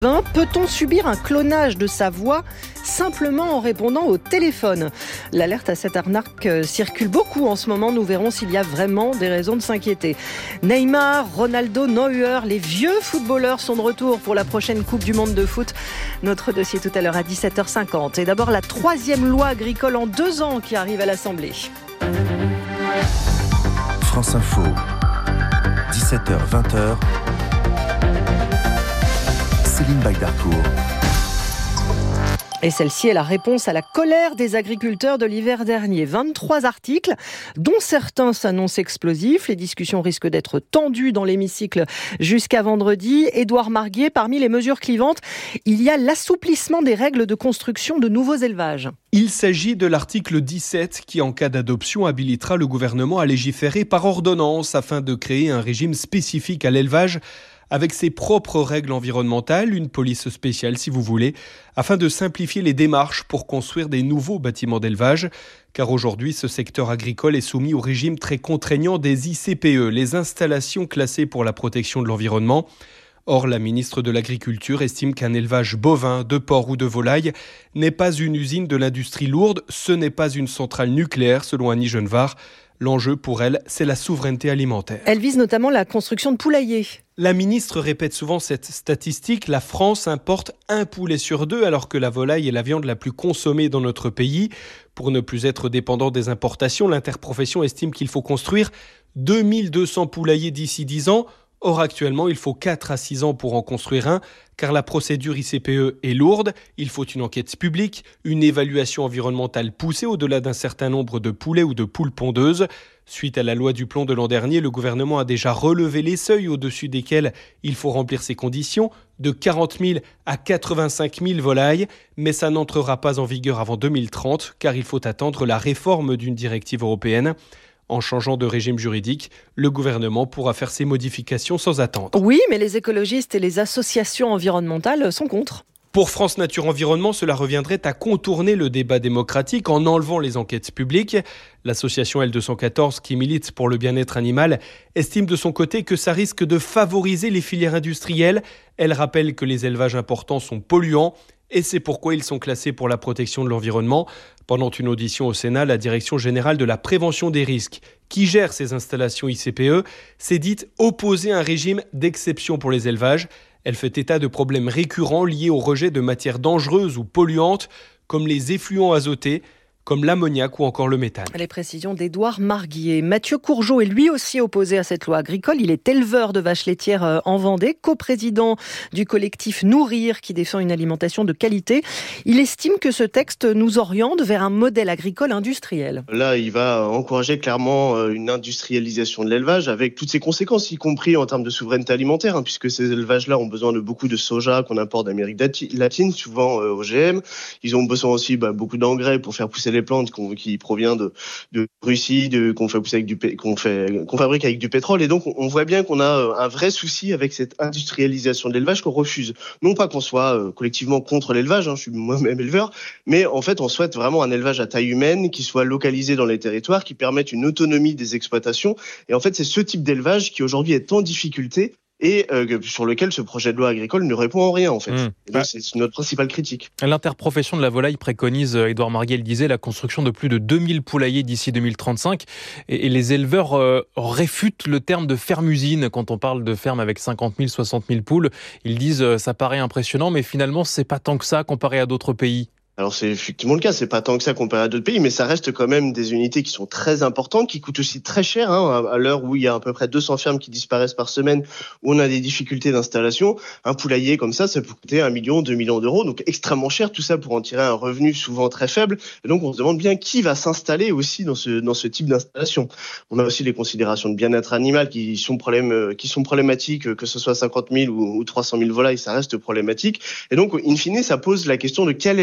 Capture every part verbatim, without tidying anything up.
Peut-on subir un clonage de sa voix simplement en répondant au téléphone ? L'alerte à cette arnaque circule beaucoup en ce moment. Nous verrons s'il y a vraiment des raisons de s'inquiéter. Neymar, Ronaldo, Neuer, les vieux footballeurs sont de retour pour la prochaine Coupe du Monde de foot. Notre dossier tout à l'heure à dix-sept heures cinquante. Et d'abord la troisième loi agricole en deux ans qui arrive à l'Assemblée. France Info, dix-sept heures vingt. Céline Bagdarcourt. Et celle-ci est la réponse à la colère des agriculteurs de l'hiver dernier. vingt-trois articles, dont certains s'annoncent explosifs. Les discussions risquent d'être tendues dans l'hémicycle jusqu'à vendredi. Édouard Marguier, parmi les mesures clivantes, il y a l'assouplissement des règles de construction de nouveaux élevages. Il s'agit de l'article dix-sept qui, en cas d'adoption, habilitera le gouvernement à légiférer par ordonnance afin de créer un régime spécifique à l'élevage avec ses propres règles environnementales, une police spéciale si vous voulez, afin de simplifier les démarches pour construire des nouveaux bâtiments d'élevage. Car aujourd'hui, ce secteur agricole est soumis au régime très contraignant des I C P E, les installations classées pour la protection de l'environnement. Or, la ministre de l'Agriculture estime qu'un élevage bovin, de porc ou de volaille n'est pas une usine de l'industrie lourde, ce n'est pas une centrale nucléaire, selon Annie Genevard. L'enjeu pour elle, c'est la souveraineté alimentaire. Elle vise notamment la construction de poulaillers. La ministre répète souvent cette statistique, la France importe un poulet sur deux alors que la volaille est la viande la plus consommée dans notre pays. Pour ne plus être dépendant des importations, l'interprofession estime qu'il faut construire deux mille deux cents poulaillers d'ici dix ans. Or, actuellement, il faut quatre à six ans pour en construire un, car la procédure I C P E est lourde. Il faut une enquête publique, une évaluation environnementale poussée au-delà d'un certain nombre de poulets ou de poules pondeuses. Suite à la loi du plomb de l'an dernier, le gouvernement a déjà relevé les seuils au-dessus desquels il faut remplir ces conditions, de quarante mille à quatre-vingt-cinq mille volailles, mais ça n'entrera pas en vigueur avant deux mille trente, car il faut attendre la réforme d'une directive européenne. En changeant de régime juridique, le gouvernement pourra faire ces modifications sans attendre. Oui, mais les écologistes et les associations environnementales sont contre. Pour France Nature Environnement, cela reviendrait à contourner le débat démocratique en enlevant les enquêtes publiques. L'association L deux cent quatorze, qui milite pour le bien-être animal, estime de son côté que ça risque de favoriser les filières industrielles. Elle rappelle que les élevages importants sont polluants et c'est pourquoi ils sont classés pour la protection de l'environnement. Pendant une audition au Sénat, la Direction générale de la prévention des risques, qui gère ces installations I C P E, s'est dite opposer un régime d'exception pour les élevages. Elle fait état de problèmes récurrents liés au rejet de matières dangereuses ou polluantes, comme les effluents azotés, comme l'ammoniac ou encore le méthane. Les précisions d'Édouard Marguier. Mathieu Courgeot est lui aussi opposé à cette loi agricole. Il est éleveur de vaches laitières en Vendée, coprésident du collectif Nourrir qui défend une alimentation de qualité. Il estime que ce texte nous oriente vers un modèle agricole industriel. Là, il va encourager clairement une industrialisation de l'élevage avec toutes ses conséquences, y compris en termes de souveraineté alimentaire, hein, puisque ces élevages-là ont besoin de beaucoup de soja qu'on importe d'Amérique latine, souvent euh, O G M. Ils ont besoin aussi bah, beaucoup d'engrais pour faire pousser les plantes qu'on, qui provient de, de Russie, de, qu'on fait pousser avec du, qu'on fait, qu'on fabrique avec du pétrole. Et donc, on voit bien qu'on a un vrai souci avec cette industrialisation de l'élevage qu'on refuse. Non pas qu'on soit euh, collectivement contre l'élevage, hein, je suis moi-même éleveur, mais en fait, on souhaite vraiment un élevage à taille humaine qui soit localisé dans les territoires, qui permette une autonomie des exploitations. Et en fait, c'est ce type d'élevage qui aujourd'hui est en difficulté et euh, sur lequel ce projet de loi agricole ne répond en rien, en fait. Mmh. Et donc, c'est notre principale critique. L'interprofession de la volaille préconise, Édouard Marguier le disait, la construction de plus de deux mille poulaillers d'ici deux mille trente-cinq. Et, et les éleveurs euh, réfutent le terme de ferme-usine quand on parle de ferme avec cinquante mille, soixante mille poules. Ils disent euh, ça paraît impressionnant, mais finalement, c'est pas tant que ça comparé à d'autres pays. Alors c'est effectivement le cas, c'est pas tant que ça comparé à d'autres pays, mais ça reste quand même des unités qui sont très importantes, qui coûtent aussi très cher, hein, à l'heure où il y a à peu près deux cents fermes qui disparaissent par semaine, où on a des difficultés d'installation. Un poulailler comme ça, ça peut coûter un million, deux millions d'euros, donc extrêmement cher, tout ça pour en tirer un revenu souvent très faible. Et donc on se demande bien qui va s'installer aussi dans ce dans ce type d'installation. On a aussi les considérations de bien-être animal qui sont problème, qui sont problématiques, que ce soit cinquante mille ou, ou trois cent mille volailles, ça reste problématique. Et donc in fine, ça pose la question de quel élevage, quel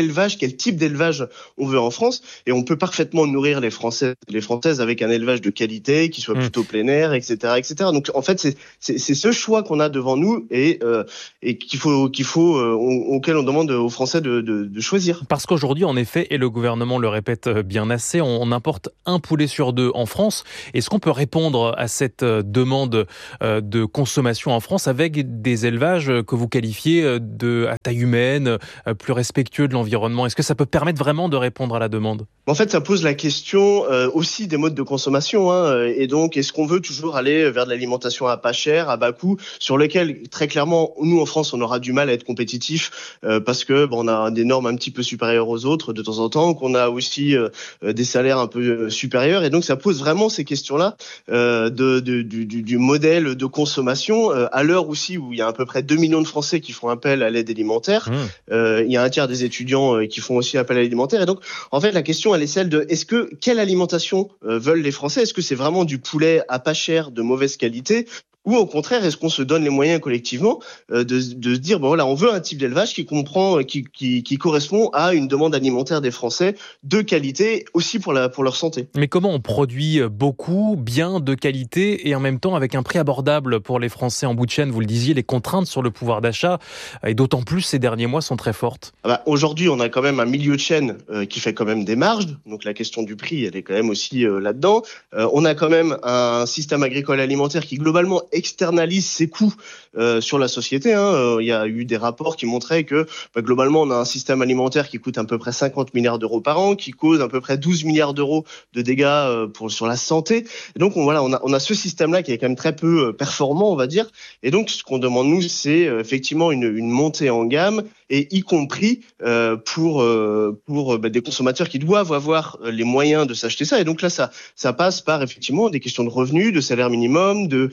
quel type d'élevage on veut en France. Et on peut parfaitement nourrir les Français, les Françaises avec un élevage de qualité, qui soit mmh. plutôt plein air, et cetera, et cetera. Donc en fait, c'est, c'est, c'est ce choix qu'on a devant nous et, euh, et qu'il faut, qu'il faut, euh, auquel on demande aux Français de, de, de choisir. Parce qu'aujourd'hui, en effet, et le gouvernement le répète bien assez, on importe un poulet sur deux en France. Est-ce qu'on peut répondre à cette demande de consommation en France avec des élevages que vous qualifiez de à taille humaine, plus respectueux de l'environnement? Est-ce que ça peut permettre vraiment de répondre à la demande? En fait, ça pose la question euh, aussi des modes de consommation. Hein, et donc, est-ce qu'on veut toujours aller vers de l'alimentation à pas cher, à bas coût, sur lequel, très clairement, nous, en France, on aura du mal à être compétitif euh, parce que bon, on a des normes un petit peu supérieures aux autres de temps en temps, qu'on a aussi euh, des salaires un peu supérieurs. Et donc, ça pose vraiment ces questions-là euh, de, de, du, du modèle de consommation euh, à l'heure aussi où il y a à peu près deux millions de Français qui font appel à l'aide alimentaire. Mmh. Euh, il y a un tiers des étudiants euh, qui font aussi appel à l'alimentaire. Et donc, en fait, la question, elle est celle de est-ce que quelle alimentation euh, veulent les Français? Est-ce que c'est vraiment du poulet à pas cher, de mauvaise qualité? Ou au contraire, est-ce qu'on se donne les moyens collectivement euh, de, de se dire bon voilà, on veut un type d'élevage qui comprend, qui, qui, qui correspond à une demande alimentaire des Français de qualité aussi pour la pour leur santé. Mais comment on produit beaucoup, bien, de qualité et en même temps avec un prix abordable pour les Français en bout de chaîne? Vous le disiez, les contraintes sur le pouvoir d'achat et d'autant plus ces derniers mois sont très fortes. Ah bah, aujourd'hui, on a quand même un milieu de chaîne euh, qui fait quand même des marges, donc la question du prix, elle est quand même aussi euh, là-dedans. Euh, on a quand même un système agricole alimentaire qui globalement externalise ses coûts euh, sur la société. Hein. Euh, il y a eu des rapports qui montraient que bah, globalement, on a un système alimentaire qui coûte à peu près cinquante milliards d'euros par an, qui cause à peu près douze milliards d'euros de dégâts euh, pour, sur la santé. Et donc on, voilà, on a, on a ce système-là qui est quand même très peu euh, performant, on va dire. Et donc ce qu'on demande nous, c'est euh, effectivement une, une montée en gamme, et y compris euh, pour euh, pour euh, bah, des consommateurs qui doivent avoir les moyens de s'acheter ça. Et donc là, ça ça passe par effectivement des questions de revenus, de salaire minimum, de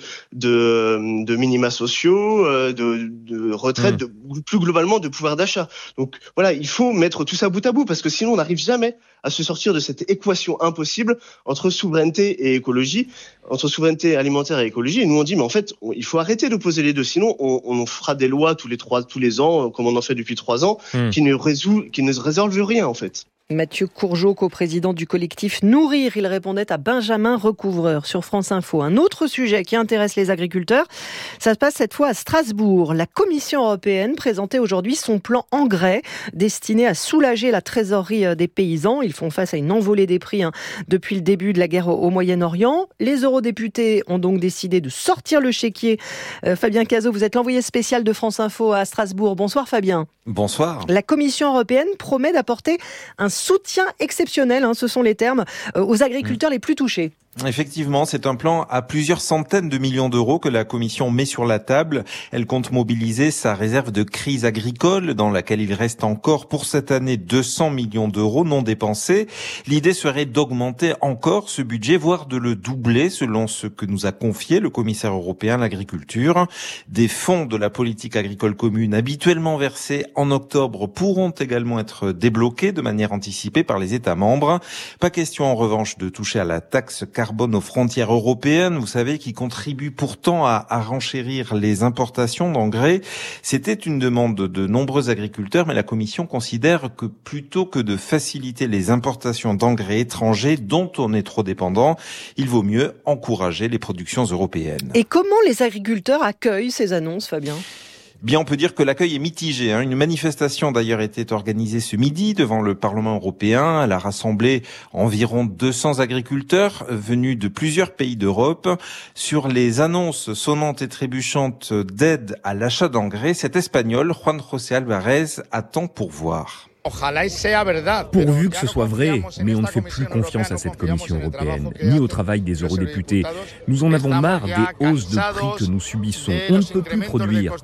de, de minima sociaux, euh, de, de retraite, mmh. de, plus globalement de pouvoir d'achat. Donc voilà, il faut mettre tout ça bout à bout parce que sinon on n'arrive jamais à se sortir de cette équation impossible entre souveraineté et écologie, entre souveraineté alimentaire et écologie. Et nous on dit mais en fait on, il faut arrêter d'opposer les deux, sinon on, on fera des lois tous les trois tous les ans comme on en fait depuis trois ans, mmh. qui ne résout, qui ne résolvent rien en fait. Mathieu Courgeot, coprésident du collectif Nourrir, il répondait à Benjamin Recouvreur sur France Info. Un autre sujet qui intéresse les agriculteurs, ça se passe cette fois à Strasbourg. La Commission européenne présentait aujourd'hui son plan engrais destiné à soulager la trésorerie des paysans. Ils font face à une envolée des prix hein, depuis le début de la guerre au Moyen-Orient. Les eurodéputés ont donc décidé de sortir le chéquier. Euh, Fabien Cazot, vous êtes l'envoyé spécial de France Info à Strasbourg. Bonsoir Fabien. Bonsoir. La Commission européenne promet d'apporter un soutien exceptionnel, hein, ce sont les termes, euh, aux agriculteurs mmh. les plus touchés. Effectivement, c'est un plan à plusieurs centaines de millions d'euros que la Commission met sur la table. Elle compte mobiliser sa réserve de crise agricole dans laquelle il reste encore pour cette année deux cents millions d'euros non dépensés. L'idée serait d'augmenter encore ce budget, voire de le doubler selon ce que nous a confié le commissaire européen à l'agriculture. Des fonds de la politique agricole commune habituellement versés en octobre pourront également être débloqués de manière anticipée par les États membres. Pas question en revanche de toucher à la taxe carbone carbone aux frontières européennes, vous savez, qui contribue pourtant à, à renchérir les importations d'engrais. C'était une demande de nombreux agriculteurs, mais la Commission considère que plutôt que de faciliter les importations d'engrais étrangers dont on est trop dépendant, il vaut mieux encourager les productions européennes. Et comment les agriculteurs accueillent ces annonces, Fabien ? Bien, on peut dire que l'accueil est mitigé. Une manifestation d'ailleurs était organisée ce midi devant le Parlement européen. Elle a rassemblé environ deux cents agriculteurs venus de plusieurs pays d'Europe. Sur les annonces sonnantes et trébuchantes d'aide à l'achat d'engrais, cet Espagnol, Juan José Alvarez, attend pour voir. Pourvu que ce soit vrai, mais on ne fait plus confiance à cette Commission européenne, ni au travail des eurodéputés. Nous en avons marre des hausses de prix que nous subissons. On ne peut plus produire.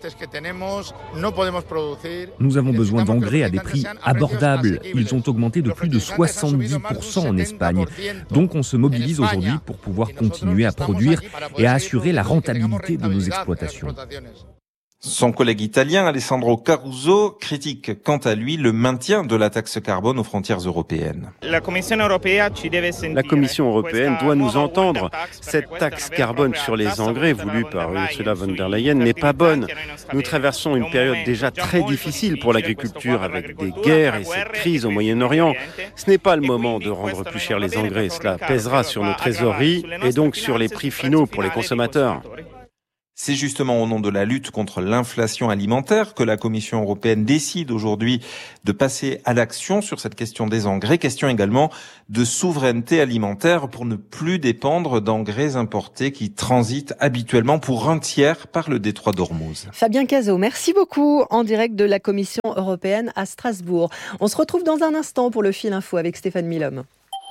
Nous avons besoin d'engrais à des prix abordables. Ils ont augmenté de plus de soixante-dix pour cent en Espagne. Donc on se mobilise aujourd'hui pour pouvoir continuer à produire et à assurer la rentabilité de nos exploitations. Son collègue italien Alessandro Caruso critique quant à lui le maintien de la taxe carbone aux frontières européennes. La Commission européenne doit nous entendre. Cette taxe carbone sur les engrais voulue par Ursula von der Leyen n'est pas bonne. Nous traversons une période déjà très difficile pour l'agriculture avec des guerres et cette crise au Moyen-Orient. Ce n'est pas le moment de rendre plus cher les engrais. Cela pèsera sur nos trésoreries et donc sur les prix finaux pour les consommateurs. C'est justement au nom de la lutte contre l'inflation alimentaire que la Commission européenne décide aujourd'hui de passer à l'action sur cette question des engrais. Question également de souveraineté alimentaire pour ne plus dépendre d'engrais importés qui transitent habituellement pour un tiers par le détroit d'Ormuz. Fabien Cazot, merci beaucoup en direct de la Commission européenne à Strasbourg. On se retrouve dans un instant pour le Fil Info avec Stéphane Milhomme.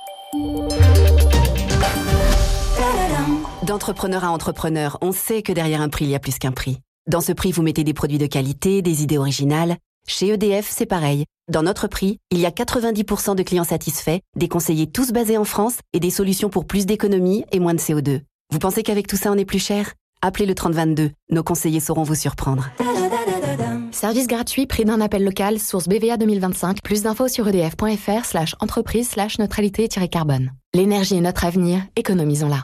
D'entrepreneur à entrepreneur, on sait que derrière un prix, il y a plus qu'un prix. Dans ce prix, vous mettez des produits de qualité, des idées originales. Chez E D F, c'est pareil. Dans notre prix, il y a quatre-vingt-dix pour cent de clients satisfaits, des conseillers tous basés en France et des solutions pour plus d'économie et moins de C O deux. Vous pensez qu'avec tout ça, on est plus cher ? Appelez le trente vingt-deux. Nos conseillers sauront vous surprendre. Service gratuit, prix d'un appel local, source B V A deux mille vingt-cinq. Plus d'infos sur edf.fr slash entreprise slash neutralité-carbone. L'énergie est notre avenir, économisons-la.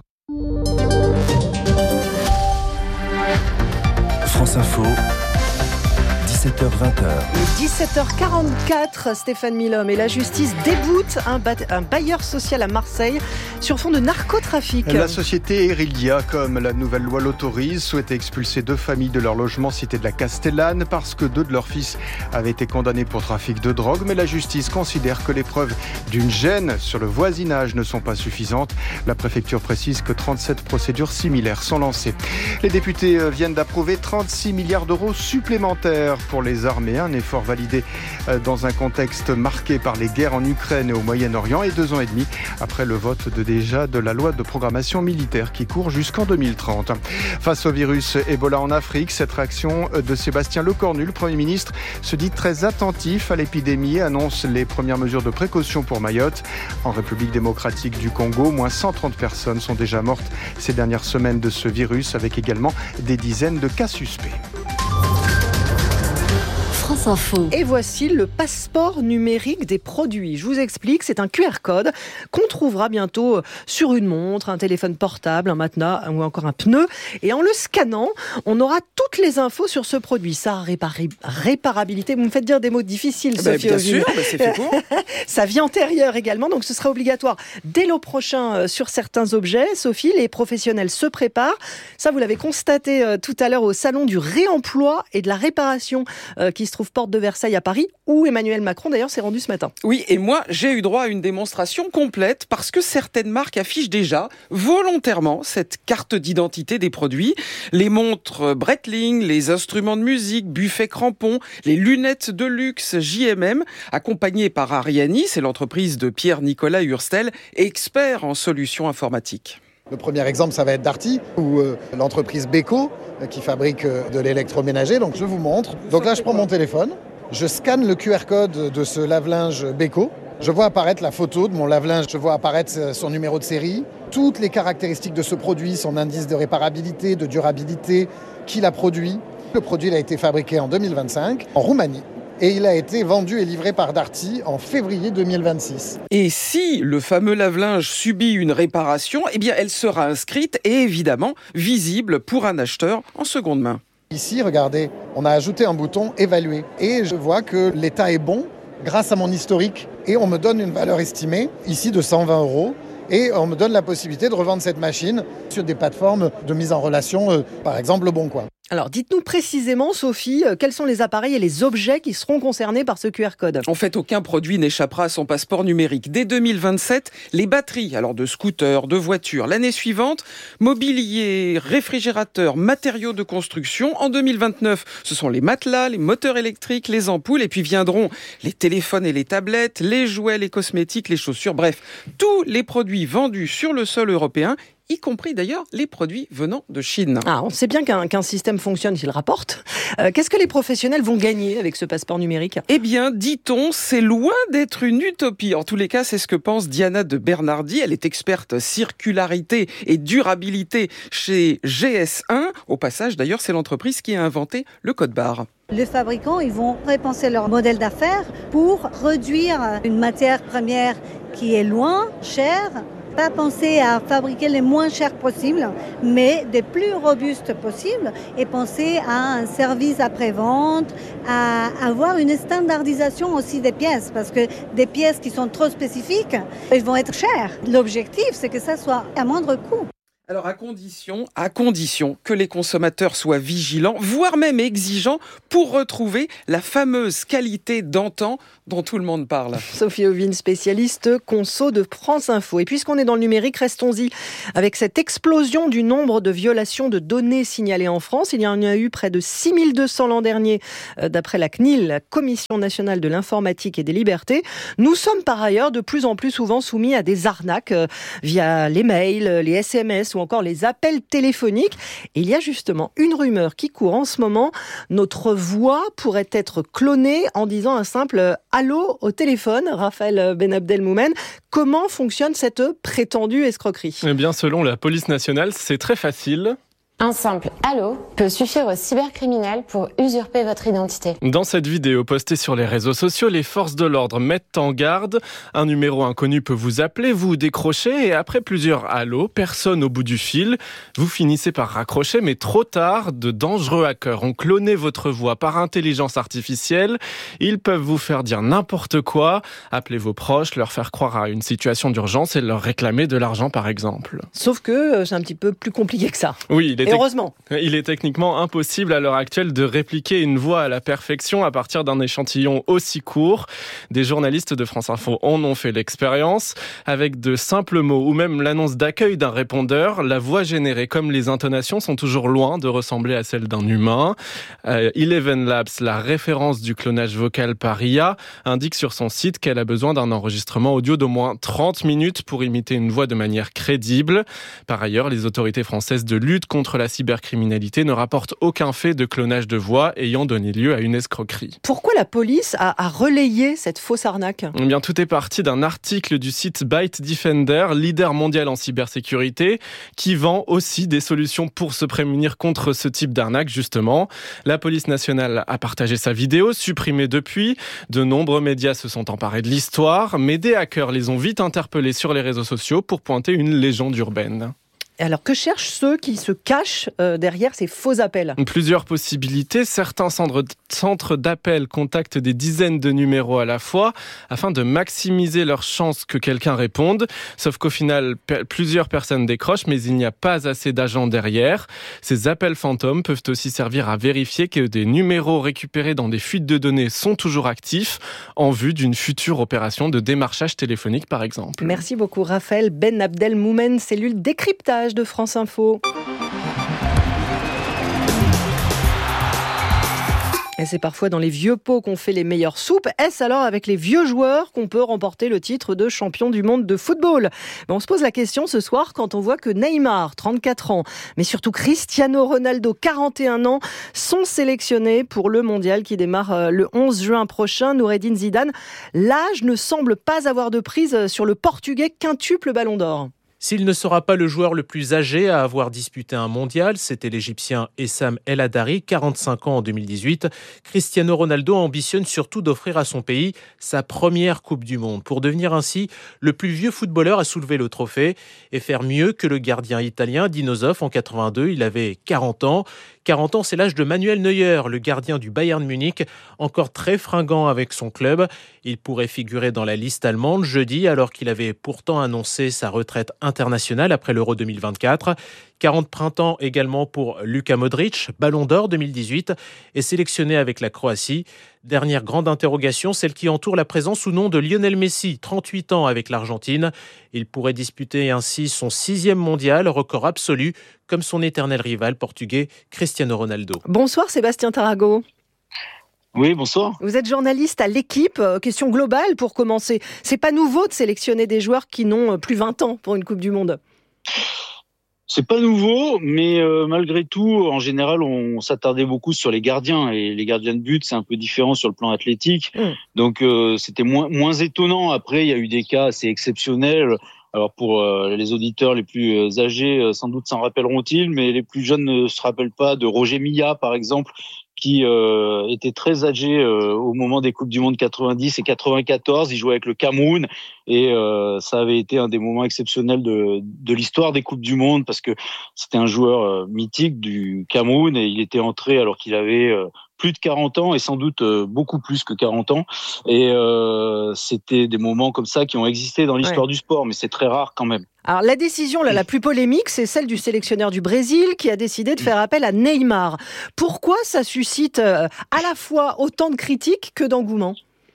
France Info, dix-sept heures vingt. dix-sept heures quarante-quatre, Stéphane Milhomme, et la justice déboute un, ba- un bailleur social à Marseille sur fond de narcotrafic. La société Erilia, comme la nouvelle loi l'autorise, souhaitait expulser deux familles de leur logement cité de la Castellane parce que deux de leurs fils avaient été condamnés pour trafic de drogue. Mais la justice considère que les preuves d'une gêne sur le voisinage ne sont pas suffisantes. La préfecture précise que trente-sept procédures similaires sont lancées. Les députés viennent d'approuver trente-six milliards d'euros supplémentaires pour les armées. Un effort validé dans un contexte marqué par les guerres en Ukraine et au Moyen-Orient et deux ans et demi après le vote de déjà de la loi de programmation militaire qui court jusqu'en deux mille trente. Face au virus Ebola en Afrique, cette réaction de Sébastien Lecornu, le Premier ministre, se dit très attentif à l'épidémie et annonce les premières mesures de précaution pour Mayotte. En République démocratique du Congo, moins cent trente personnes sont déjà mortes ces dernières semaines de ce virus, avec également des dizaines de cas suspects. France Info. Et voici le passeport numérique des produits. Je vous explique, c'est un Q R code qu'on trouvera bientôt sur une montre, un téléphone portable, un matelas ou encore un pneu. Et en le scannant, on aura toutes les infos sur ce produit. Sa répari- réparabilité, vous me faites dire des mots difficiles, bah, Sophie. Bien sûr, bah, c'est fait pour. Sa vie antérieure également, donc ce sera obligatoire dès l'an prochain sur certains objets. Sophie, les professionnels se préparent. Ça, vous l'avez constaté euh, tout à l'heure au salon du réemploi et de la réparation euh, qui se trouve porte de Versailles à Paris, où Emmanuel Macron d'ailleurs s'est rendu ce matin. Oui, et moi j'ai eu droit à une démonstration complète parce que certaines marques affichent déjà volontairement cette carte d'identité des produits. Les montres Breitling, les instruments de musique, Buffet Crampon, les lunettes de luxe J M M, accompagnées par Ariani, c'est l'entreprise de Pierre-Nicolas Hurstel, expert en solutions informatiques. Le premier exemple, ça va être Darty ou euh, l'entreprise Beko euh, qui fabrique euh, de l'électroménager. Donc je vous montre. Donc là, je prends mon téléphone, je scanne le Q R code de ce lave-linge Beko. Je vois apparaître la photo de mon lave-linge, je vois apparaître son numéro de série, toutes les caractéristiques de ce produit, son indice de réparabilité, de durabilité, qui l'a produit. Le produit il a été fabriqué en deux mille vingt-cinq en Roumanie. Et il a été vendu et livré par Darty en février deux mille vingt-six. Et si le fameux lave-linge subit une réparation, eh bien elle sera inscrite et évidemment visible pour un acheteur en seconde main. Ici, regardez, on a ajouté un bouton « Évaluer » et je vois que l'état est bon grâce à mon historique et on me donne une valeur estimée, ici de cent vingt euros. Et on me donne la possibilité de revendre cette machine sur des plateformes de mise en relation, euh, par exemple Le Bon Coin. Alors, dites-nous précisément, Sophie, quels sont les appareils et les objets qui seront concernés par ce Q R code ? En fait, aucun produit n'échappera à son passeport numérique. Dès deux mille vingt-sept, les batteries, alors de scooters, de voitures. L'année suivante, mobilier, réfrigérateurs, matériaux de construction. En deux mille vingt-neuf, ce sont les matelas, les moteurs électriques, les ampoules. Et puis viendront les téléphones et les tablettes, les jouets, les cosmétiques, les chaussures. Bref, tous les produits vendus sur le sol européen, y compris d'ailleurs les produits venant de Chine. Ah, on sait bien qu'un, qu'un système fonctionne s'il rapporte. Euh, qu'est-ce que les professionnels vont gagner avec ce passeport numérique ? Eh bien, dit-on, c'est loin d'être une utopie. En tous les cas, c'est ce que pense Diana de Bernardi. Elle est experte circularité et durabilité chez G S un. Au passage, d'ailleurs, c'est l'entreprise qui a inventé le code barre. Les fabricants, ils vont repenser leur modèle d'affaires pour réduire une matière première qui est loin, chère. Pas penser à fabriquer les moins chers possibles, mais des plus robustes possibles, et penser à un service après-vente, à avoir une standardisation aussi des pièces, parce que des pièces qui sont trop spécifiques, elles vont être chères. L'objectif, c'est que ça soit à moindre coût. Alors à condition, à condition que les consommateurs soient vigilants, voire même exigeants, pour retrouver la fameuse qualité d'antan dont tout le monde parle. Sophie Ovine, spécialiste conso de France Info. Et puisqu'on est dans le numérique, restons-y avec cette explosion du nombre de violations de données signalées en France. Il y en a eu près de six mille deux cents l'an dernier, d'après la C N I L, la Commission nationale de l'informatique et des libertés. Nous sommes par ailleurs de plus en plus souvent soumis à des arnaques via les mails, les S M S ou encore les appels téléphoniques. Et il y a justement une rumeur qui court en ce moment. Notre voix pourrait être clonée en disant un simple « allô » au téléphone. Raphaël Benabdelmoumen, comment fonctionne cette prétendue escroquerie ? Eh bien, selon la police nationale, c'est très facile. Un simple « allô » peut suffire aux cybercriminels pour usurper votre identité. Dans cette vidéo postée sur les réseaux sociaux, les forces de l'ordre mettent en garde. Un numéro inconnu peut vous appeler, vous décrochez et après plusieurs « allô », personne au bout du fil, vous finissez par raccrocher, mais trop tard, de dangereux hackers ont cloné votre voix par intelligence artificielle. Ils peuvent vous faire dire n'importe quoi, appeler vos proches, leur faire croire à une situation d'urgence et leur réclamer de l'argent par exemple. Sauf que c'est un petit peu plus compliqué que ça. Oui, il est Et heureusement. Il est techniquement impossible à l'heure actuelle de répliquer une voix à la perfection à partir d'un échantillon aussi court. Des journalistes de France Info en ont fait l'expérience. Avec de simples mots ou même l'annonce d'accueil d'un répondeur, la voix générée comme les intonations sont toujours loin de ressembler à celle d'un humain. Euh, Eleven Labs, la référence du clonage vocal par I A, indique sur son site qu'elle a besoin d'un enregistrement audio d'au moins trente minutes pour imiter une voix de manière crédible. Par ailleurs, les autorités françaises de lutte contre la cybercriminalité ne rapporte aucun fait de clonage de voix ayant donné lieu à une escroquerie. Pourquoi la police a, a relayé cette fausse arnaque ? Eh bien, tout est parti d'un article du site Byte Defender, leader mondial en cybersécurité, qui vend aussi des solutions pour se prémunir contre ce type d'arnaque, justement. La police nationale a partagé sa vidéo, supprimée depuis. De nombreux médias se sont emparés de l'histoire, mais des hackers les ont vite interpellés sur les réseaux sociaux pour pointer une légende urbaine. Alors, que cherchent ceux qui se cachent euh, derrière ces faux appels ? Plusieurs possibilités. Certains centres d'appel contactent des dizaines de numéros à la fois afin de maximiser leurs chances que quelqu'un réponde. Sauf qu'au final, p- plusieurs personnes décrochent, mais il n'y a pas assez d'agents derrière. Ces appels fantômes peuvent aussi servir à vérifier que des numéros récupérés dans des fuites de données sont toujours actifs en vue d'une future opération de démarchage téléphonique, par exemple. Merci beaucoup, Raphaël Benabdelmoumen, cellule décryptage de France Info. Et c'est parfois dans les vieux pots qu'on fait les meilleures soupes. Est-ce alors avec les vieux joueurs qu'on peut remporter le titre de champion du monde de football ? Mais on se pose la question ce soir quand on voit que Neymar, trente-quatre ans, mais surtout Cristiano Ronaldo, quarante et un ans, sont sélectionnés pour le mondial qui démarre le onze juin prochain. Noureddine Zidane, l'âge ne semble pas avoir de prise sur le Portugais quintuple Ballon d'Or. S'il ne sera pas le joueur le plus âgé à avoir disputé un mondial, c'était l'Égyptien Essam El Hadari, quarante-cinq ans en deux mille dix-huit. Cristiano Ronaldo ambitionne surtout d'offrir à son pays sa première Coupe du Monde, pour devenir ainsi le plus vieux footballeur à soulever le trophée et faire mieux que le gardien italien Dino Zoff en quatre-vingt-deux. Il avait quarante ans. quarante ans, c'est l'âge de Manuel Neuer, le gardien du Bayern Munich, encore très fringant avec son club. Il pourrait figurer dans la liste allemande jeudi, alors qu'il avait pourtant annoncé sa retraite internationale après l'Euro deux mille vingt-quatre. quarante printemps également pour Luka Modric, Ballon d'Or deux mille dix-huit, et sélectionné avec la Croatie. Dernière grande interrogation, celle qui entoure la présence ou non de Lionel Messi, trente-huit ans avec l'Argentine. Il pourrait disputer ainsi son sixième mondial, record absolu, comme son éternel rival portugais Cristiano Ronaldo. Bonsoir Sébastien Tarago. Oui, bonsoir. Vous êtes journaliste à l'Équipe. Question globale pour commencer. C'est pas nouveau de sélectionner des joueurs qui n'ont plus vingt ans pour une Coupe du Monde. C'est pas nouveau, mais euh, malgré tout, en général, on s'attardait beaucoup sur les gardiens et les gardiens de but, c'est un peu différent sur le plan athlétique. Mmh. Donc euh, c'était moins moins étonnant. Après, il y a eu des cas assez exceptionnels. Alors pour euh, les auditeurs les plus âgés, euh, sans doute s'en rappelleront-ils, mais les plus jeunes ne se rappellent pas de Roger Milla, par exemple, qui euh, était très âgé euh, au moment des Coupes du Monde quatre-vingt-dix et quatre-vingt-quatorze. Il jouait avec le Cameroun et euh, ça avait été un des moments exceptionnels de, de l'histoire des Coupes du Monde parce que c'était un joueur euh, mythique du Cameroun et il était entré alors qu'il avait euh, plus de quarante ans et sans doute euh, beaucoup plus que quarante ans. Et euh, c'était des moments comme ça qui ont existé dans l'histoire ouais. du sport, mais c'est très rare quand même. Alors la décision là, la plus polémique, c'est celle du sélectionneur du Brésil qui a décidé de faire appel à Neymar. Pourquoi ça suscite euh, à la fois autant de critiques que d'engouement ?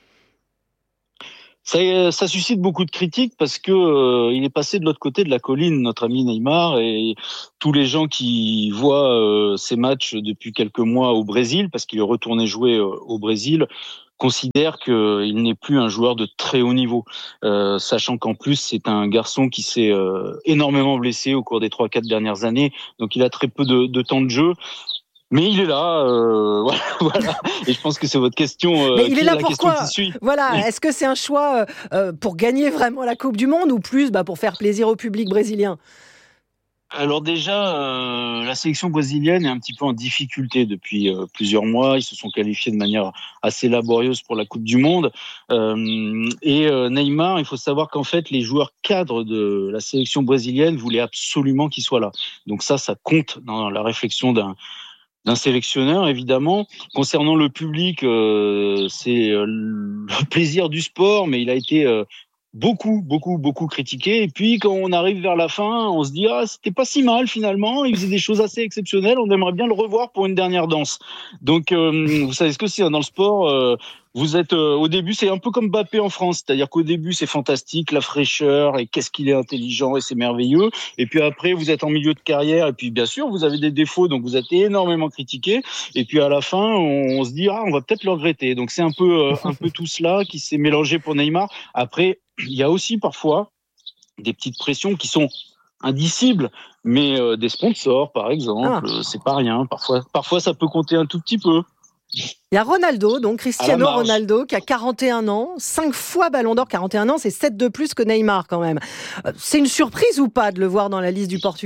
Ça, ça suscite beaucoup de critiques parce que euh, il est passé de l'autre côté de la colline, notre ami Neymar, et tous les gens qui voient euh, ces matchs depuis quelques mois au Brésil, parce qu'il est retourné jouer euh, au Brésil, considèrent qu'il n'est plus un joueur de très haut niveau, euh, sachant qu'en plus c'est un garçon qui s'est euh, énormément blessé au cours des trois quatre dernières années, donc il a très peu de, de temps de jeu. Mais il est là, euh, voilà. Et je pense que c'est votre question. Euh, Mais il est là la pourquoi qui suit. Voilà. Est-ce que c'est un choix euh, pour gagner vraiment la Coupe du Monde ou plus bah, pour faire plaisir au public brésilien ? Alors déjà, euh, la sélection brésilienne est un petit peu en difficulté depuis euh, plusieurs mois. Ils se sont qualifiés de manière assez laborieuse pour la Coupe du Monde. Euh, et euh, Neymar, il faut savoir qu'en fait, les joueurs cadres de la sélection brésilienne voulaient absolument qu'il soit là. Donc ça, ça compte dans la réflexion d'un d'un sélectionneur, évidemment. Concernant le public, euh, c'est euh, le plaisir du sport, mais il a été euh, beaucoup, beaucoup, beaucoup critiqué. Et puis, quand on arrive vers la fin, on se dit « Ah, c'était pas si mal, finalement. Il faisait des choses assez exceptionnelles. On aimerait bien le revoir pour une dernière danse. » Donc, euh, vous savez ce que c'est, dans le sport, euh, vous êtes euh, au début, c'est un peu comme Mbappé en France, c'est-à-dire qu'au début c'est fantastique, la fraîcheur et qu'est-ce qu'il est intelligent et c'est merveilleux. Et puis après vous êtes en milieu de carrière et puis bien sûr vous avez des défauts donc vous êtes énormément critiqué. Et puis à la fin on, on se dit ah on va peut-être le regretter. Donc c'est un peu euh, un peu tout cela qui s'est mélangé pour Neymar. Après il y a aussi parfois des petites pressions qui sont indicibles, mais euh, des sponsors par exemple, ah. euh, c'est pas rien. Parfois parfois ça peut compter un tout petit peu. Il y a Ronaldo, donc Cristiano Ronaldo, qui a quarante et un ans, cinq fois Ballon d'Or, quarante et un ans, c'est sept de plus que Neymar quand même. C'est une surprise ou pas de le voir dans la liste du Portugal ?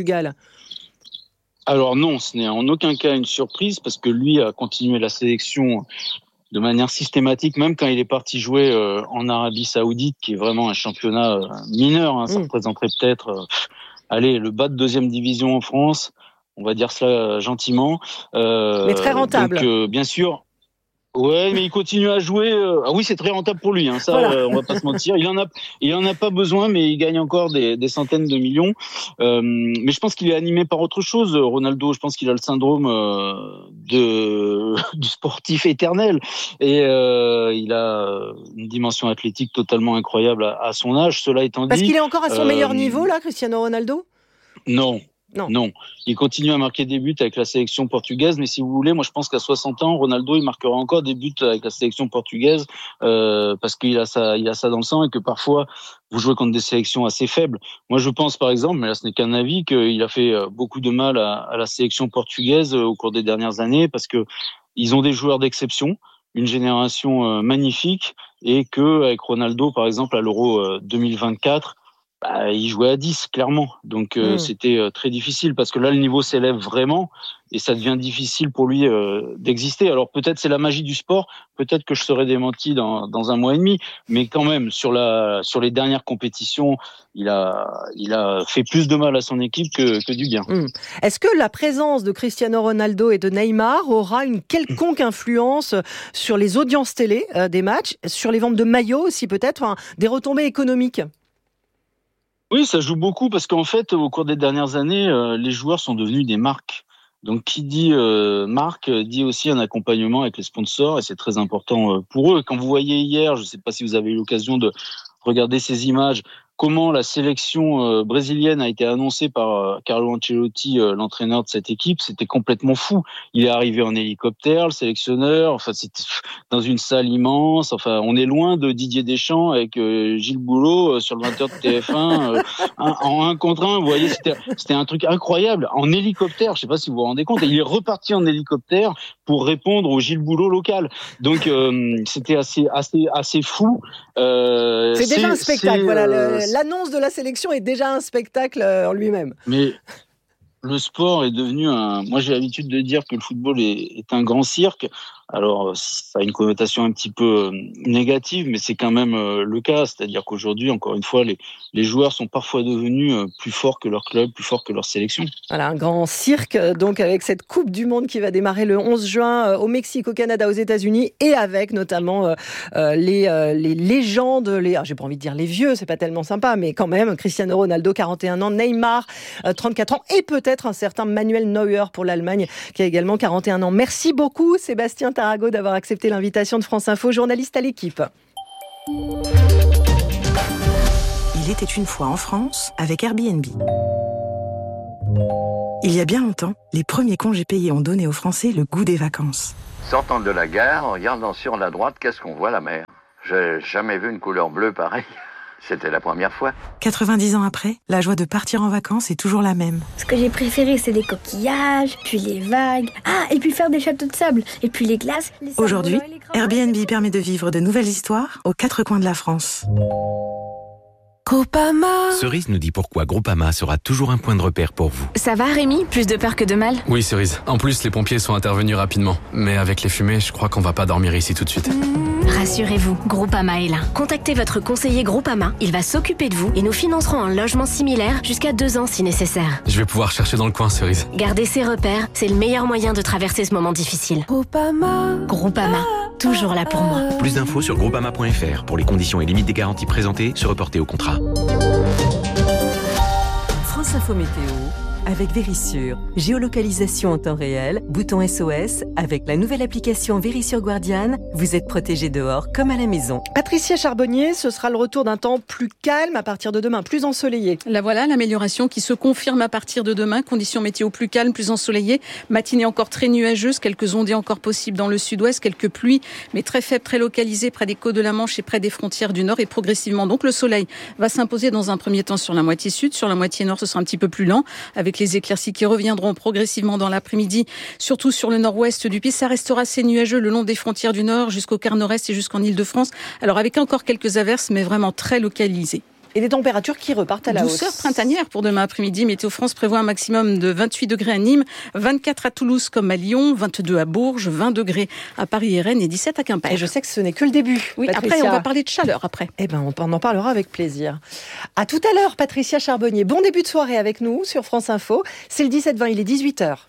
Alors non, ce n'est en aucun cas une surprise parce que lui a continué la sélection de manière systématique, même quand il est parti jouer euh, en Arabie Saoudite, qui est vraiment un championnat euh, mineur. Hein, ça mmh. représenterait peut-être, euh, allez, le bas de deuxième division en France. On va dire cela gentiment. Euh, mais très rentable. Donc, euh, bien sûr. Ouais, mais il continue à jouer. Euh... Ah oui, c'est très rentable pour lui. Hein. Ça, voilà. euh, on va pas se mentir. Il en a, il en a pas besoin, mais il gagne encore des, des centaines de millions. Euh, mais je pense qu'il est animé par autre chose. Ronaldo, je pense qu'il a le syndrome euh, de du sportif éternel, et euh, il a une dimension athlétique totalement incroyable à, à son âge. Cela étant dit, parce qu'il est encore à son euh... meilleur niveau là, Cristiano Ronaldo. Non. Non. non, il continue à marquer des buts avec la sélection portugaise, mais si vous voulez, moi je pense qu'à soixante ans, Ronaldo il marquera encore des buts avec la sélection portugaise euh, parce qu'il a ça, il a ça dans le sang et que parfois vous jouez contre des sélections assez faibles. Moi je pense par exemple, mais là ce n'est qu'un avis, qu'il a fait beaucoup de mal à, à la sélection portugaise au cours des dernières années parce que ils ont des joueurs d'exception, une génération magnifique, et que avec Ronaldo par exemple à l'Euro deux mille vingt-quatre. Bah, il jouait à dix, clairement. Donc, euh, mmh. c'était euh, très difficile parce que là, le niveau s'élève vraiment et ça devient difficile pour lui euh, d'exister. Alors, peut-être c'est la magie du sport. Peut-être que je serai démenti dans, dans un mois et demi. Mais quand même, sur, la, sur les dernières compétitions, il a, il a fait plus de mal à son équipe que, que du bien. Mmh. Est-ce que la présence de Cristiano Ronaldo et de Neymar aura une quelconque influence sur les audiences télé euh, des matchs, sur les ventes de maillots aussi peut-être, enfin, des retombées économiques ? Oui, ça joue beaucoup parce qu'en fait, au cours des dernières années, euh, les joueurs sont devenus des marques. Donc, qui dit euh, marque dit aussi un accompagnement avec les sponsors et c'est très important euh, pour eux. Quand vous voyez hier, je ne sais pas si vous avez eu l'occasion de regarder ces images, comment la sélection euh, brésilienne a été annoncée par euh, Carlo Ancelotti, euh, l'entraîneur de cette équipe, c'était complètement fou. Il est arrivé en hélicoptère, le sélectionneur, enfin c'était dans une salle immense. Enfin, on est loin de Didier Deschamps avec euh, Gilles Boulot euh, sur le vingt heures de T F un euh, un, en un contre un. Vous voyez, c'était, c'était un truc incroyable en hélicoptère. Je sais pas si vous vous rendez compte. Et il est reparti en hélicoptère pour répondre au Gilles Boulot local. Donc euh, c'était assez assez assez fou. Euh, c'est, c'est déjà un spectacle. C'est, voilà, euh, le, l'annonce de la sélection est déjà un spectacle en lui-même. Mais le sport est devenu un. Moi, j'ai l'habitude de dire que le football est, est un grand cirque. Alors, ça a une connotation un petit peu négative, mais c'est quand même le cas. C'est-à-dire qu'aujourd'hui, encore une fois, les, les joueurs sont parfois devenus plus forts que leur club, plus forts que leur sélection. Voilà, un grand cirque, donc avec cette Coupe du Monde qui va démarrer le onze juin au Mexique, au Canada, aux États-Unis, et avec notamment euh, les, euh, les légendes, les, ah, j'ai pas envie de dire les vieux, c'est pas tellement sympa, mais quand même, Cristiano Ronaldo, quarante et un ans, Neymar, euh, trente-quatre ans, et peut-être un certain Manuel Neuer pour l'Allemagne, qui a également quarante et un ans. Merci beaucoup, Sébastien Tarago, d'avoir accepté l'invitation de France Info, journaliste à l'équipe. Il était une fois en France avec Airbnb. Il y a bien longtemps, les premiers congés payés ont donné aux Français le goût des vacances. Sortant de la gare, en regardant sur la droite, qu'est-ce qu'on voit? La mer. J'ai jamais vu une couleur bleue pareille. C'était la première fois. quatre-vingt-dix ans après, la joie de partir en vacances est toujours la même. Ce que j'ai préféré, c'est les coquillages, puis les vagues. Ah, et puis faire des châteaux de sable, et puis les glaces. Les Aujourd'hui, Airbnb permet de vivre de nouvelles histoires aux quatre coins de la France. Groupama. Cerise nous dit pourquoi Groupama sera toujours un point de repère pour vous. Ça va Rémi? Plus de peur que de mal? Oui Cerise. En plus, les pompiers sont intervenus rapidement. Mais avec les fumées, je crois qu'on va pas dormir ici tout de suite. Rassurez-vous, Groupama est là. Contactez votre conseiller Groupama, il va s'occuper de vous et nous financerons un logement similaire jusqu'à deux ans si nécessaire. Je vais pouvoir chercher dans le coin, Cerise. Gardez ses repères, c'est le meilleur moyen de traverser ce moment difficile. Groupama. Groupama, toujours là pour moi. Plus d'infos sur groupama point f r pour les conditions et limites des garanties présentées, se reporter au contrat. France Info Météo avec Vérissure. Géolocalisation en temps réel, bouton S O S. Avec la nouvelle application Vérissure Guardian, vous êtes protégé dehors comme à la maison. Patricia Charbonnier, ce sera le retour d'un temps plus calme à partir de demain, plus ensoleillé. La voilà, l'amélioration qui se confirme à partir de demain. Conditions météo plus calmes, plus ensoleillées. Matinée encore très nuageuse, quelques ondées encore possibles dans le sud-ouest, quelques pluies, mais très faibles, très localisées près des côtes de la Manche et près des frontières du nord. Et progressivement, donc, le soleil va s'imposer dans un premier temps sur la moitié sud. Sur la moitié nord, ce sera un petit peu plus lent, avec les éclaircies qui reviendront progressivement dans l'après-midi, surtout sur le nord-ouest du pays. Ça restera assez nuageux le long des frontières du nord jusqu'au quart nord-est et jusqu'en Île-de-France. Alors avec encore quelques averses, mais vraiment très localisées. Et des températures qui repartent à la hausse. Douceur printanière pour demain après-midi. Météo France prévoit un maximum de vingt-huit degrés à Nîmes, vingt-quatre à Toulouse comme à Lyon, vingt-deux à Bourges, vingt degrés à Paris et Rennes et dix-sept à Quimper. Et je sais que ce n'est que le début. Oui, Patricia. Après on va parler de chaleur après. Eh ben on en parlera avec plaisir. À tout à l'heure, Patricia Charbonnier. Bon début de soirée avec nous sur France Info. C'est le dix-sept vingt, il est dix-huit heures.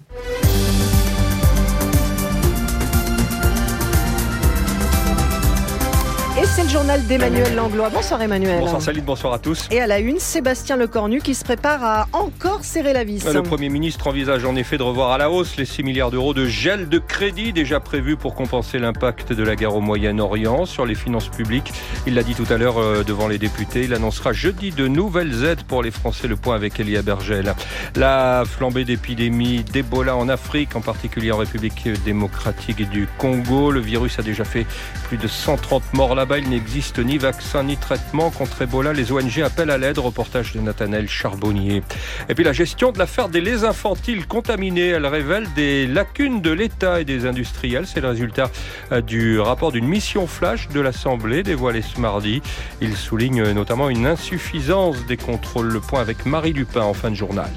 Et c'est le journal d'Emmanuel Langlois. Bonsoir Emmanuel. Bonsoir Saline, bonsoir à tous. Et à la une, Sébastien Lecornu qui se prépare à encore serrer la vis. Le Premier ministre envisage en effet de revoir à la hausse les six milliards d'euros de gel de crédit déjà prévus pour compenser l'impact de la guerre au Moyen-Orient sur les finances publiques. Il l'a dit tout à l'heure euh, devant les députés. Il annoncera jeudi de nouvelles aides pour les Français. Le point avec Elia Bergel. La flambée d'épidémie d'Ebola en Afrique, en particulier en République démocratique du Congo. Le virus a déjà fait plus de cent trente morts là-bas. Il n'existe ni vaccin ni traitement contre Ebola. Les O N G appellent à l'aide. Reportage de Nathanaël Charbonnier. Et puis la gestion de l'affaire des laits infantiles contaminés. Elle révèle des lacunes de l'État et des industriels. C'est le résultat du rapport d'une mission flash de l'Assemblée dévoilé ce mardi. Il souligne notamment une insuffisance des contrôles. Le point avec Marie Lupin en fin de journal.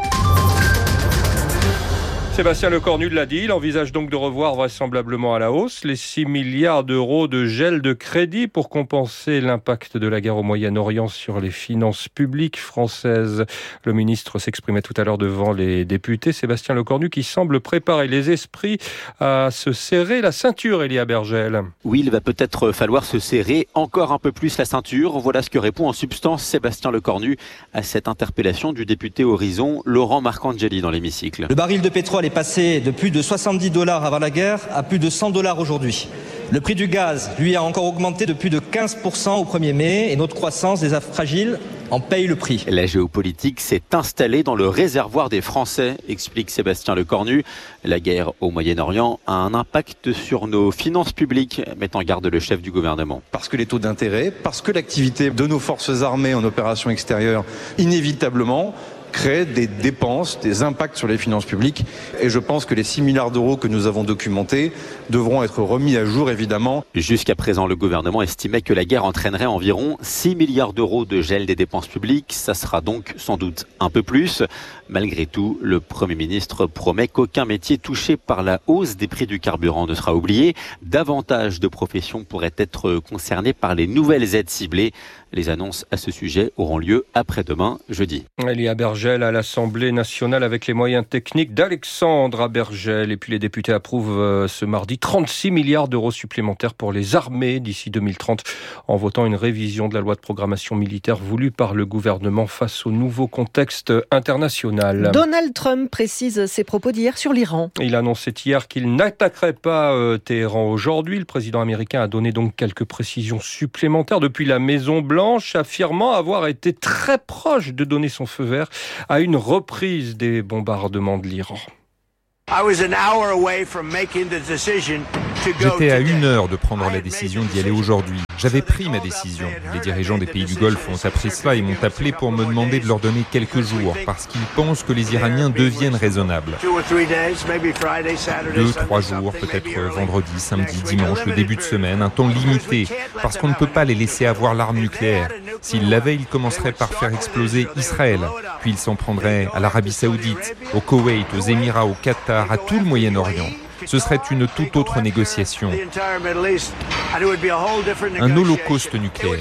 Sébastien Lecornu l'a dit, il envisage donc de revoir vraisemblablement à la hausse les six milliards d'euros de gel de crédit pour compenser l'impact de la guerre au Moyen-Orient sur les finances publiques françaises. Le ministre s'exprimait tout à l'heure devant les députés. Sébastien Lecornu qui semble préparer les esprits à se serrer la ceinture, Elia Bergel. Oui, il va peut-être falloir se serrer encore un peu plus la ceinture. Voilà ce que répond en substance Sébastien Lecornu à cette interpellation du député Horizon, Laurent Marcangeli, dans l'hémicycle. Le baril de pétrole est passé de plus de soixante-dix dollars avant la guerre à plus de cent dollars aujourd'hui. Le prix du gaz, lui, a encore augmenté de plus de quinze pour cent au premier mai et notre croissance déjà fragile en payent le prix. La géopolitique s'est installée dans le réservoir des Français, explique Sébastien Lecornu. La guerre au Moyen-Orient a un impact sur nos finances publiques, met en garde le chef du gouvernement. Parce que les taux d'intérêt, parce que l'activité de nos forces armées en opération extérieure, inévitablement, crée des dépenses, des impacts sur les finances publiques. Et je pense que les six milliards d'euros que nous avons documentés devront être remis à jour, évidemment. Jusqu'à présent, le gouvernement estimait que la guerre entraînerait environ six milliards d'euros de gel des dépenses publiques. Ça sera donc sans doute un peu plus. Malgré tout, le Premier ministre promet qu'aucun métier touché par la hausse des prix du carburant ne sera oublié. Davantage de professions pourraient être concernées par les nouvelles aides ciblées. Les annonces à ce sujet auront lieu après-demain, jeudi. Elie Abergel à l'Assemblée nationale avec les moyens techniques d'Alexandre Abergel. Et puis les députés approuvent euh, ce mardi trente-six milliards d'euros supplémentaires pour les armées d'ici deux mille trente en votant une révision de la loi de programmation militaire voulue par le gouvernement face au nouveau contexte international. Donald Trump précise ses propos d'hier sur l'Iran. Il annonçait hier qu'il n'attaquerait pas euh, Téhéran aujourd'hui. Le président américain a donné donc quelques précisions supplémentaires depuis la Maison-Blanche, affirmant avoir été très proche de donner son feu vert à une reprise des bombardements de l'Iran. J'étais à une heure de prendre la décision d'y aller aujourd'hui. J'avais pris ma décision. Les dirigeants des pays du Golfe ont appris cela et m'ont appelé pour me demander de leur donner quelques jours parce qu'ils pensent que les Iraniens deviennent raisonnables. Deux, trois jours, peut-être vendredi, samedi, dimanche, le début de semaine, un temps limité parce qu'on ne peut pas les laisser avoir l'arme nucléaire. S'ils l'avaient, ils commenceraient par faire exploser Israël, puis ils s'en prendraient à l'Arabie Saoudite, au Koweït, aux Émirats, au Qatar, à tout le Moyen-Orient. Ce serait une toute autre négociation. Un holocauste nucléaire.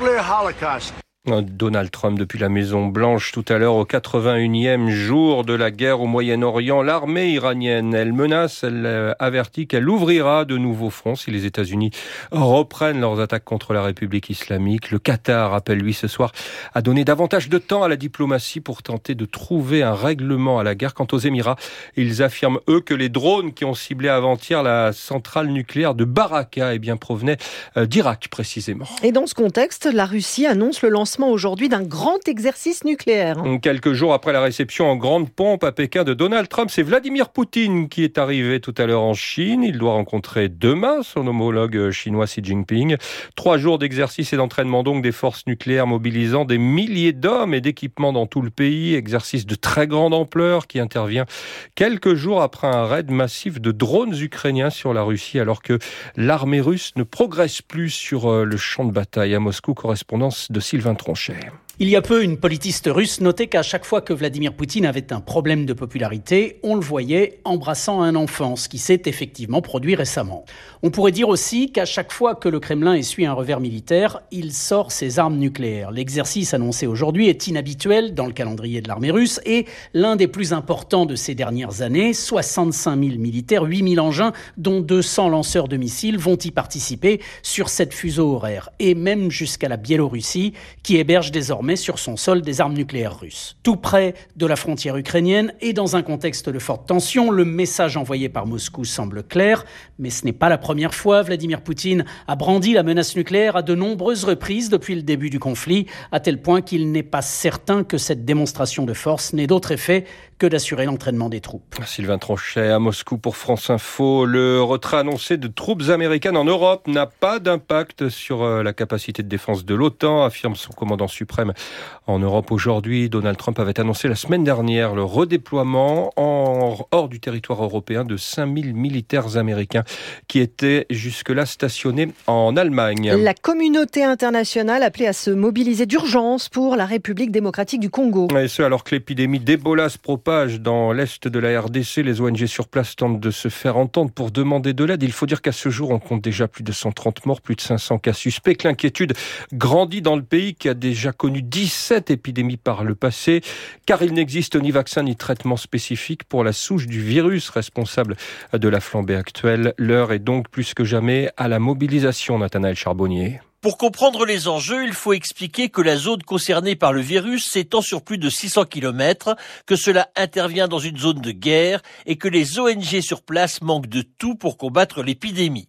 Donald Trump depuis la Maison-Blanche tout à l'heure au quatre-vingt-unième jour de la guerre au Moyen-Orient. L'armée iranienne, elle menace, elle avertit qu'elle ouvrira de nouveaux fronts si les États-Unis reprennent leurs attaques contre la République islamique. Le Qatar appelle lui ce soir à donner davantage de temps à la diplomatie pour tenter de trouver un règlement à la guerre. Quant aux Émirats, ils affirment eux que les drones qui ont ciblé avant-hier la centrale nucléaire de Baraka eh bien, provenaient d'Irak précisément. Et dans ce contexte, la Russie annonce le lancement aujourd'hui d'un grand exercice nucléaire. Quelques jours après la réception en grande pompe à Pékin de Donald Trump, c'est Vladimir Poutine qui est arrivé tout à l'heure en Chine. Il doit rencontrer demain son homologue chinois Xi Jinping. Trois jours d'exercice et d'entraînement donc des forces nucléaires mobilisant des milliers d'hommes et d'équipements dans tout le pays. Exercice de très grande ampleur qui intervient quelques jours après un raid massif de drones ukrainiens sur la Russie alors que l'armée russe ne progresse plus sur le champ de bataille. À Moscou, correspondance de Sylvain Tronchet. Il y a peu, une politiste russe notait qu'à chaque fois que Vladimir Poutine avait un problème de popularité, on le voyait embrassant un enfant, ce qui s'est effectivement produit récemment. On pourrait dire aussi qu'à chaque fois que le Kremlin essuie un revers militaire, il sort ses armes nucléaires. L'exercice annoncé aujourd'hui est inhabituel dans le calendrier de l'armée russe et l'un des plus importants de ces dernières années. soixante-cinq mille militaires, huit mille engins, dont deux cents lanceurs de missiles vont y participer sur cette fuseau horaire. Et même jusqu'à la Biélorussie, qui héberge désormais sur son sol des armes nucléaires russes. Tout près de la frontière ukrainienne et dans un contexte de forte tension, le message envoyé par Moscou semble clair, mais ce n'est pas la première fois. Vladimir Poutine a brandi la menace nucléaire à de nombreuses reprises depuis le début du conflit, à tel point qu'il n'est pas certain que cette démonstration de force n'ait d'autre effet que d'assurer l'entraînement des troupes. Sylvain Tronchet à Moscou pour France Info. Le retrait annoncé de troupes américaines en Europe n'a pas d'impact sur la capacité de défense de l'OTAN, affirme son commandant suprême en Europe aujourd'hui. Donald Trump avait annoncé la semaine dernière le redéploiement en, hors du territoire européen de cinq mille militaires américains qui étaient jusque-là stationnés en Allemagne. La communauté internationale appelée à se mobiliser d'urgence pour la République démocratique du Congo. Et ce, alors que l'épidémie d'Ebola se propage dans l'est de la R D C, les O N G sur place tentent de se faire entendre pour demander de l'aide. Il faut dire qu'à ce jour, on compte déjà plus de cent trente morts, plus de cinq cents cas suspects. L'inquiétude grandit dans le pays qui a déjà connu dix-sept épidémies par le passé, car il n'existe ni vaccin ni traitement spécifique pour la souche du virus responsable de la flambée actuelle. L'heure est donc plus que jamais à la mobilisation, Nathanaël Charbonnier. Pour comprendre les enjeux, il faut expliquer que la zone concernée par le virus s'étend sur plus de six cents kilomètres, que cela intervient dans une zone de guerre et que les O N G sur place manquent de tout pour combattre l'épidémie.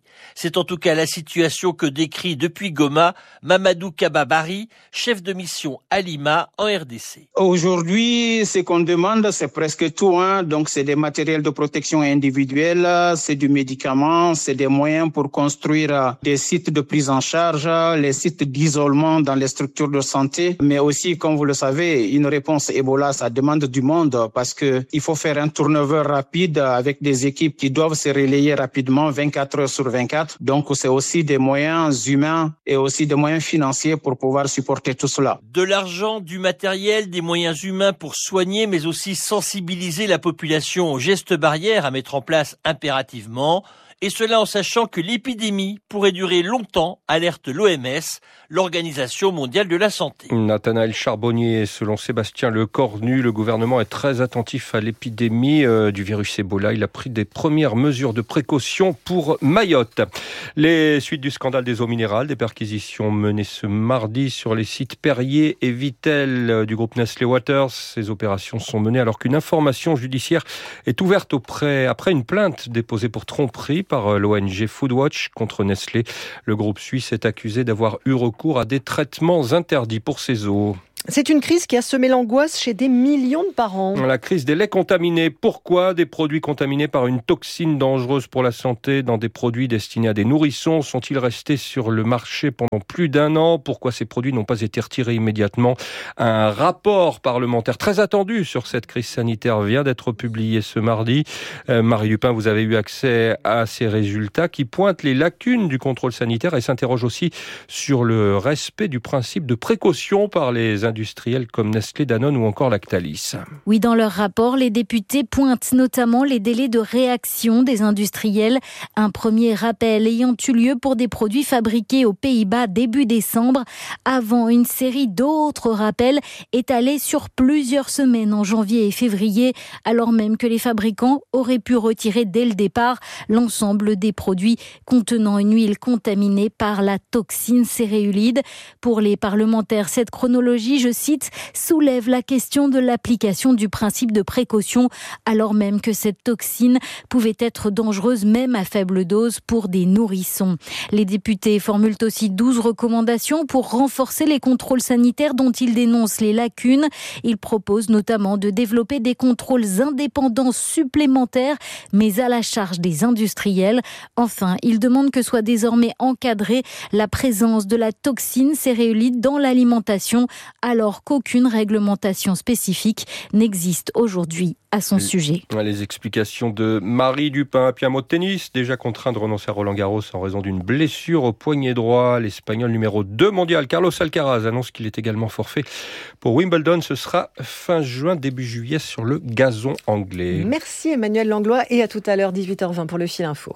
C'est en tout cas la situation que décrit depuis Goma Mamadou Kababari, chef de mission à Lima en R D C. Aujourd'hui, ce qu'on demande, c'est presque tout. Hein. Donc, c'est des matériels de protection individuelle, c'est du médicament, c'est des moyens pour construire des sites de prise en charge, les sites d'isolement dans les structures de santé. Mais aussi, comme vous le savez, une réponse Ebola, ça demande du monde parce que il faut faire un turnover rapide avec des équipes qui doivent se relayer rapidement vingt-quatre heures sur vingt-quatre. Donc, c'est aussi des moyens humains et aussi des moyens financiers pour pouvoir supporter tout cela. De l'argent, du matériel, des moyens humains pour soigner, mais aussi sensibiliser la population aux gestes barrières à mettre en place impérativement. Et cela en sachant que l'épidémie pourrait durer longtemps, alerte l'O M S, l'Organisation mondiale de la santé. Nathanaël Charbonnier, selon Sébastien Lecornu, le gouvernement est très attentif à l'épidémie euh, du virus Ebola. Il a pris des premières mesures de précaution pour Mayotte. Les suites du scandale des eaux minérales, des perquisitions menées ce mardi sur les sites Perrier et Vittel du groupe Nestlé Waters. Ces opérations sont menées alors qu'une information judiciaire est ouverte auprès, après une plainte déposée pour tromperie par l'O N G Foodwatch contre Nestlé. Le groupe suisse est accusé d'avoir eu recours à des traitements interdits pour ses eaux. C'est une crise qui a semé l'angoisse chez des millions de parents. La crise des laits contaminés. Pourquoi des produits contaminés par une toxine dangereuse pour la santé dans des produits destinés à des nourrissons sont-ils restés sur le marché pendant plus d'un an? Pourquoi ces produits n'ont pas été retirés immédiatement? Un rapport parlementaire très attendu sur cette crise sanitaire vient d'être publié ce mardi. Euh, Marie Lupin, vous avez eu accès à ces résultats qui pointent les lacunes du contrôle sanitaire et s'interrogent aussi sur le respect du principe de précaution par les industriels comme Nestlé, Danone ou encore Lactalis. Oui, dans leur rapport, les députés pointent notamment les délais de réaction des industriels. Un premier rappel ayant eu lieu pour des produits fabriqués aux Pays-Bas début décembre, avant une série d'autres rappels étalés sur plusieurs semaines en janvier et février, alors même que les fabricants auraient pu retirer dès le départ l'ensemble des produits contenant une huile contaminée par la toxine céréulide. Pour les parlementaires, cette chronologie, je cite, soulève la question de l'application du principe de précaution, alors même que cette toxine pouvait être dangereuse même à faible dose pour des nourrissons. Les députés formulent aussi douze recommandations pour renforcer les contrôles sanitaires dont ils dénoncent les lacunes. Ils proposent notamment de développer des contrôles indépendants supplémentaires, mais à la charge des industriels. Enfin, ils demandent que soit désormais encadrée la présence de la toxine céréulide dans l'alimentation, alors qu'aucune réglementation spécifique n'existe aujourd'hui à son sujet. Les explications de Marie Lupin. Puis un mot de tennis, déjà contraint de renoncer à Roland Garros en raison d'une blessure au poignet droit. L'Espagnol numéro deux mondial, Carlos Alcaraz, annonce qu'il est également forfait pour Wimbledon. Ce sera fin juin, début juillet sur le gazon anglais. Merci Emmanuel Langlois et à tout à l'heure, dix-huit heures vingt pour le Fil Info.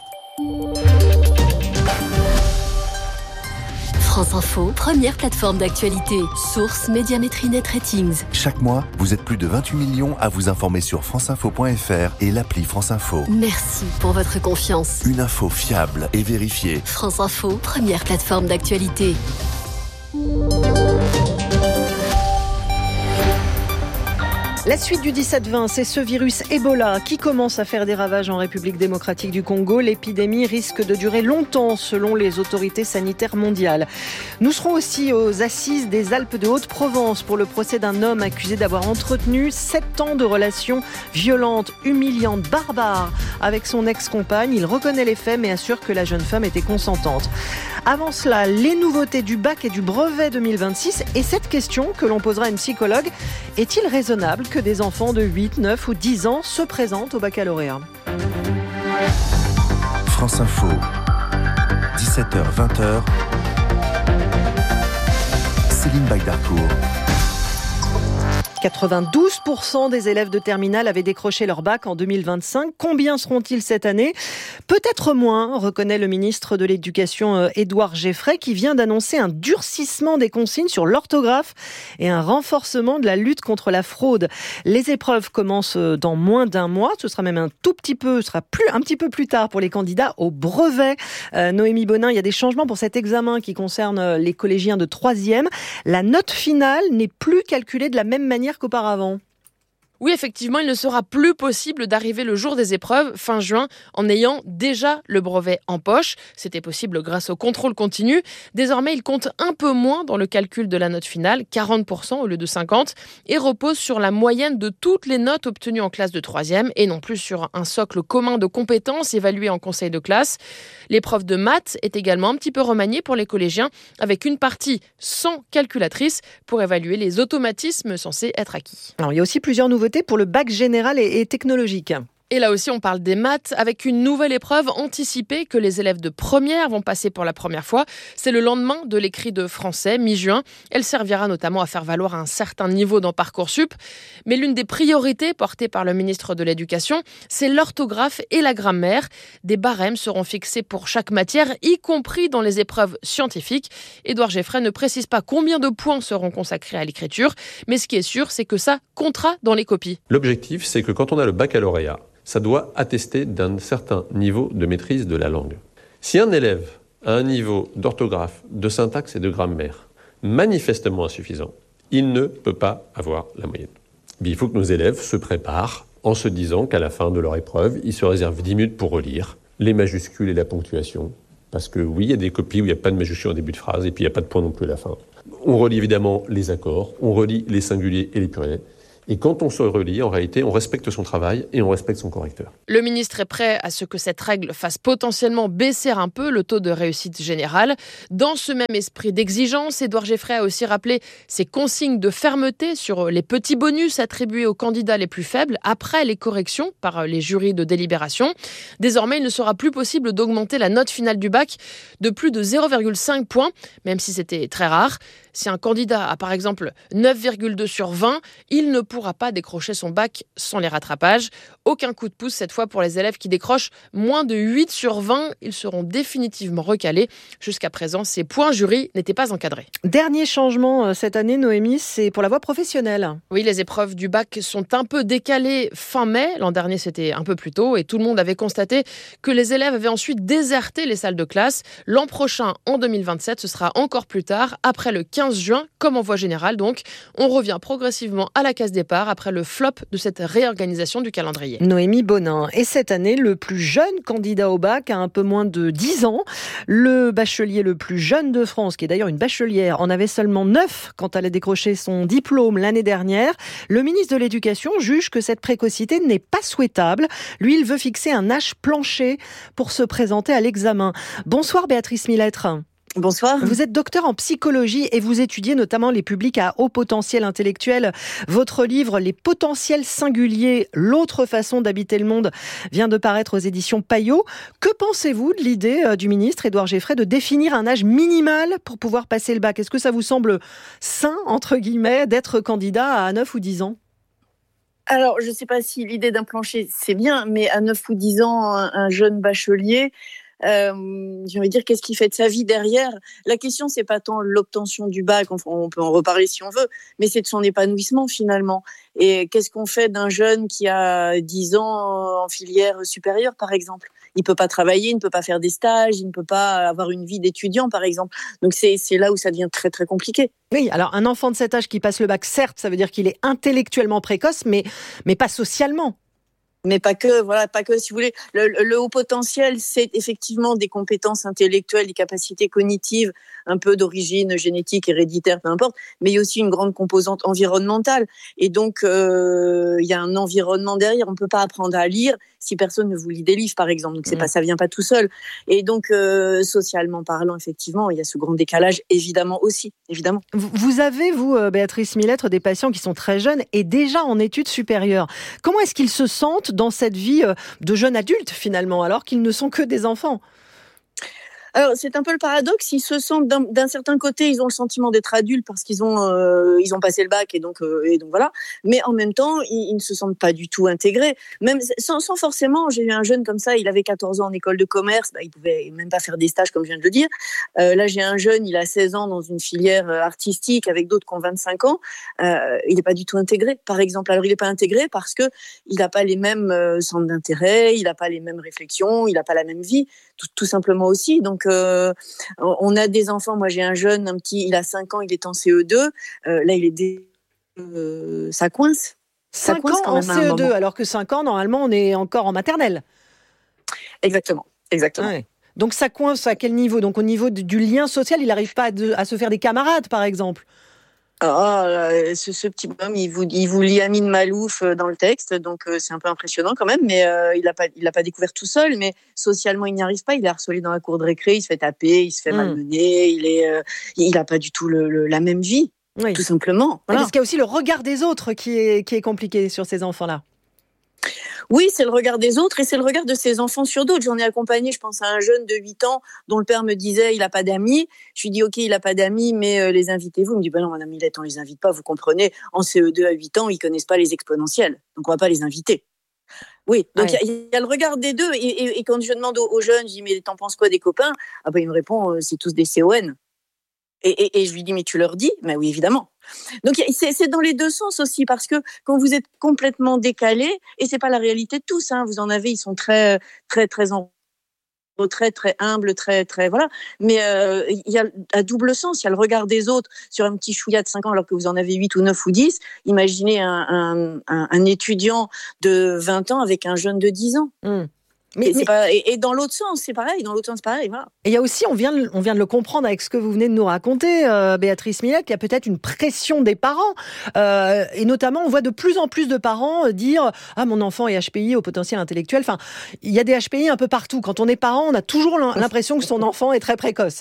France Info, première plateforme d'actualité. Source Médiamétrie Net Ratings. Chaque mois, vous êtes plus de vingt-huit millions à vous informer sur franceinfo point f r et l'appli France Info. Merci pour votre confiance. Une info fiable et vérifiée. France Info, première plateforme d'actualité. La suite du dix-sept vingt, c'est ce virus Ebola qui commence à faire des ravages en République démocratique du Congo. L'épidémie risque de durer longtemps selon les autorités sanitaires mondiales. Nous serons aussi aux assises des Alpes de Haute-Provence pour le procès d'un homme accusé d'avoir entretenu sept ans de relations violentes, humiliantes, barbares avec son ex-compagne. Il reconnaît les faits mais assure que la jeune femme était consentante. Avant cela, les nouveautés du bac et du brevet deux mille vingt-six et cette question que l'on posera à une psychologue, est-il raisonnable que des enfants de huit, neuf ou dix ans se présentent au baccalauréat? France Info, dix-sept heures vingt. Céline Bagdarcourt. quatre-vingt-douze pour cent des élèves de terminale avaient décroché leur bac en deux mille vingt-cinq. Combien seront-ils cette année? Peut-être moins, reconnaît le ministre de l'Éducation Édouard Geffray, qui vient d'annoncer un durcissement des consignes sur l'orthographe et un renforcement de la lutte contre la fraude. Les épreuves commencent dans moins d'un mois. Ce sera même un tout petit peu, ce sera plus, un petit peu plus tard pour les candidats au brevet. Euh, Noémie Bonin, il y a des changements pour cet examen qui concerne les collégiens de troisième. La note finale n'est plus calculée de la même manière qu'auparavant. Oui, effectivement, il ne sera plus possible d'arriver le jour des épreuves, fin juin, en ayant déjà le brevet en poche. C'était possible grâce au contrôle continu. Désormais, il compte un peu moins dans le calcul de la note finale, quarante pour cent au lieu de cinquante, et repose sur la moyenne de toutes les notes obtenues en classe de troisième, et non plus sur un socle commun de compétences évaluées en conseil de classe. L'épreuve de maths est également un petit peu remaniée pour les collégiens, avec une partie sans calculatrice pour évaluer les automatismes censés être acquis. Alors, il y a aussi plusieurs nouveautés pour le bac général et technologique. Et là aussi, on parle des maths avec une nouvelle épreuve anticipée que les élèves de première vont passer pour la première fois. C'est le lendemain de l'écrit de français, mi-juin. Elle servira notamment à faire valoir un certain niveau dans Parcoursup. Mais l'une des priorités portées par le ministre de l'Éducation, c'est l'orthographe et la grammaire. Des barèmes seront fixés pour chaque matière, y compris dans les épreuves scientifiques. Édouard Geffray ne précise pas combien de points seront consacrés à l'écriture, mais ce qui est sûr, c'est que ça comptera dans les copies. L'objectif, c'est que quand on a le baccalauréat, ça doit attester d'un certain niveau de maîtrise de la langue. Si un élève a un niveau d'orthographe, de syntaxe et de grammaire manifestement insuffisant, il ne peut pas avoir la moyenne. Il faut que nos élèves se préparent en se disant qu'à la fin de leur épreuve, ils se réservent dix minutes pour relire les majuscules et la ponctuation. Parce que oui, il y a des copies où il n'y a pas de majuscule en début de phrase et puis il n'y a pas de point non plus à la fin. On relit évidemment les accords, on relit les singuliers et les pluriels. Et quand on se relie, en réalité, on respecte son travail et on respecte son correcteur. Le ministre est prêt à ce que cette règle fasse potentiellement baisser un peu le taux de réussite générale. Dans ce même esprit d'exigence, Édouard Geffray a aussi rappelé ses consignes de fermeté sur les petits bonus attribués aux candidats les plus faibles après les corrections par les jurys de délibération. Désormais, il ne sera plus possible d'augmenter la note finale du bac de plus de zéro virgule cinq points, même si c'était très rare. Si un candidat a par exemple neuf virgule deux sur vingt, il ne pourra pas décrocher son bac sans les rattrapages. Aucun coup de pouce cette fois pour les élèves qui décrochent moins de huit sur vingt. Ils seront définitivement recalés. Jusqu'à présent, ces points jury n'étaient pas encadrés. Dernier changement cette année, Noémie, c'est pour la voie professionnelle. Oui, les épreuves du bac sont un peu décalées fin mai. L'an dernier, c'était un peu plus tôt et tout le monde avait constaté que les élèves avaient ensuite déserté les salles de classe. L'an prochain, en deux mille vingt-sept, ce sera encore plus tard, après le quinze juin, comme en voie générale. Donc, on revient progressivement à la case départ après le flop de cette réorganisation du calendrier. Noémie Bonin. Et cette année, le plus jeune candidat au bac a un peu moins de dix ans. Le bachelier le plus jeune de France, qui est d'ailleurs une bachelière, en avait seulement neuf quand elle a décroché son diplôme l'année dernière. Le ministre de l'Éducation juge que cette précocité n'est pas souhaitable. Lui, il veut fixer un âge plancher pour se présenter à l'examen. Bonsoir Béatrice Millettre. Bonsoir. Vous êtes docteur en psychologie et vous étudiez notamment les publics à haut potentiel intellectuel. Votre livre « Les potentiels singuliers, l'autre façon d'habiter le monde » vient de paraître aux éditions Payot. Que pensez-vous de l'idée du ministre Édouard Geffray de définir un âge minimal pour pouvoir passer le bac ? Est-ce que ça vous semble sain, entre guillemets, d'être candidat à neuf ou dix ans ? Alors, je ne sais pas si l'idée d'un plancher, c'est bien, mais à neuf ou dix ans, un, un jeune bachelier... Euh, j'ai envie de dire, qu'est-ce qu'il fait de sa vie derrière ? La question, c'est pas tant l'obtention du bac, on, on peut en reparler si on veut, mais c'est de son épanouissement finalement. Et qu'est-ce qu'on fait d'un jeune qui a dix ans en filière supérieure, par exemple ? Il peut pas travailler, il ne peut pas faire des stages, il ne peut pas avoir une vie d'étudiant, par exemple. Donc c'est, c'est là où ça devient très très compliqué. Oui, alors un enfant de cet âge qui passe le bac, certes, ça veut dire qu'il est intellectuellement précoce, mais, mais pas socialement. Mais pas que, voilà, pas que, si vous voulez. Le, le, le haut potentiel, c'est effectivement des compétences intellectuelles, des capacités cognitives, un peu d'origine génétique, héréditaire, peu importe, mais il y a aussi une grande composante environnementale. Et donc, euh, il y a un environnement derrière. On ne peut pas apprendre à lire si personne ne vous lit des livres, par exemple. Donc, c'est mmh. pas, ça vient pas tout seul. Et donc, euh, socialement parlant, effectivement, il y a ce grand décalage, évidemment aussi, évidemment. Vous avez, vous, Béatrice Millettre, des patients qui sont très jeunes et déjà en études supérieures. Comment est-ce qu'ils se sentent dans cette vie de jeunes adultes, finalement, alors qu'ils ne sont que des enfants ? Alors, c'est un peu le paradoxe. Ils se sentent, d'un, d'un certain côté, ils ont le sentiment d'être adultes parce qu'ils ont, euh, ils ont passé le bac et donc, euh, et donc voilà. Mais en même temps, ils, ils ne se sentent pas du tout intégrés. Même sans, sans forcément, j'ai eu un jeune comme ça, il avait quatorze ans en école de commerce, bah, il pouvait même pas faire des stages comme je viens de le dire. Euh, là, j'ai un jeune, il a seize ans dans une filière artistique avec d'autres qui ont vingt-cinq ans. Euh, il n'est pas du tout intégré, par exemple. Alors, il n'est pas intégré parce que il n'a pas les mêmes euh, centres d'intérêt, il n'a pas les mêmes réflexions, il n'a pas la même vie, tout, tout simplement aussi. Donc, Euh, on a des enfants, moi j'ai un jeune, un petit, il a cinq ans, il est en C E deux, euh, là il est dé... euh, ça coince. cinq ans en C E deux, alors que cinq ans, normalement, on est encore en maternelle. Exactement, exactement. Ouais. Donc ça coince à quel niveau ? Donc au niveau du lien social, il n'arrive pas à, de, à se faire des camarades, par exemple ? Ah, oh, ce, ce petit bonhomme, il vous, il vous lit Amine Malouf dans le texte, donc euh, c'est un peu impressionnant quand même, mais euh, il l'a pas, il l'a pas découvert tout seul, mais socialement, il n'y arrive pas. Il est harcelé dans la cour de récré, il se fait taper, il se fait mmh. malmener, il est, euh, il n'a pas du tout le, le, la même vie, oui. tout simplement. Voilà. Parce qu'il y a aussi le regard des autres qui est, qui est compliqué sur ces enfants-là. Oui, c'est le regard des autres et c'est le regard de ses enfants sur d'autres. J'en ai accompagné, je pense, à un jeune de huit ans dont le père me disait il n'a pas d'amis. Je lui dis ok, il n'a pas d'amis, mais euh, les invitez-vous. Il me dit ben non, madame Millette, on ne les invite pas, vous comprenez. En C E deux à huit ans, ils ne connaissent pas les exponentielles, donc on ne va pas les inviter. Oui, donc il ouais. y, y a le regard des deux. Et, et, et quand je demande aux, aux jeunes, je dis mais t'en penses quoi des copains ? Ah ben il me répond euh, c'est tous des C O N. Et, et, et je lui dis mais tu leur dis ? Ben oui, évidemment. Donc c'est, c'est dans les deux sens aussi, parce que quand vous êtes complètement décalé, et c'est pas la réalité de tous, hein, vous en avez, ils sont très très très en retrait, très humbles, très très voilà, mais euh, il y a à double sens, il y a le regard des autres sur un petit chouïa de cinq ans alors que vous en avez huit ou neuf ou dix. Imaginez un, un, un, un étudiant de vingt ans avec un jeune de dix ans. Mmh. Mais, et, mais... Pas, et, et dans l'autre sens, c'est pareil. Dans l'autre sens, c'est pareil. Voilà. Et il y a aussi, on vient, de, on vient de le comprendre avec ce que vous venez de nous raconter, euh, Béatrice Millette, qu'il y a peut-être une pression des parents. Euh, et notamment, on voit de plus en plus de parents dire « Ah, mon enfant est H P I au potentiel intellectuel ». Enfin, il y a des H P I un peu partout. Quand on est parent, on a toujours l'impression que son enfant est très précoce.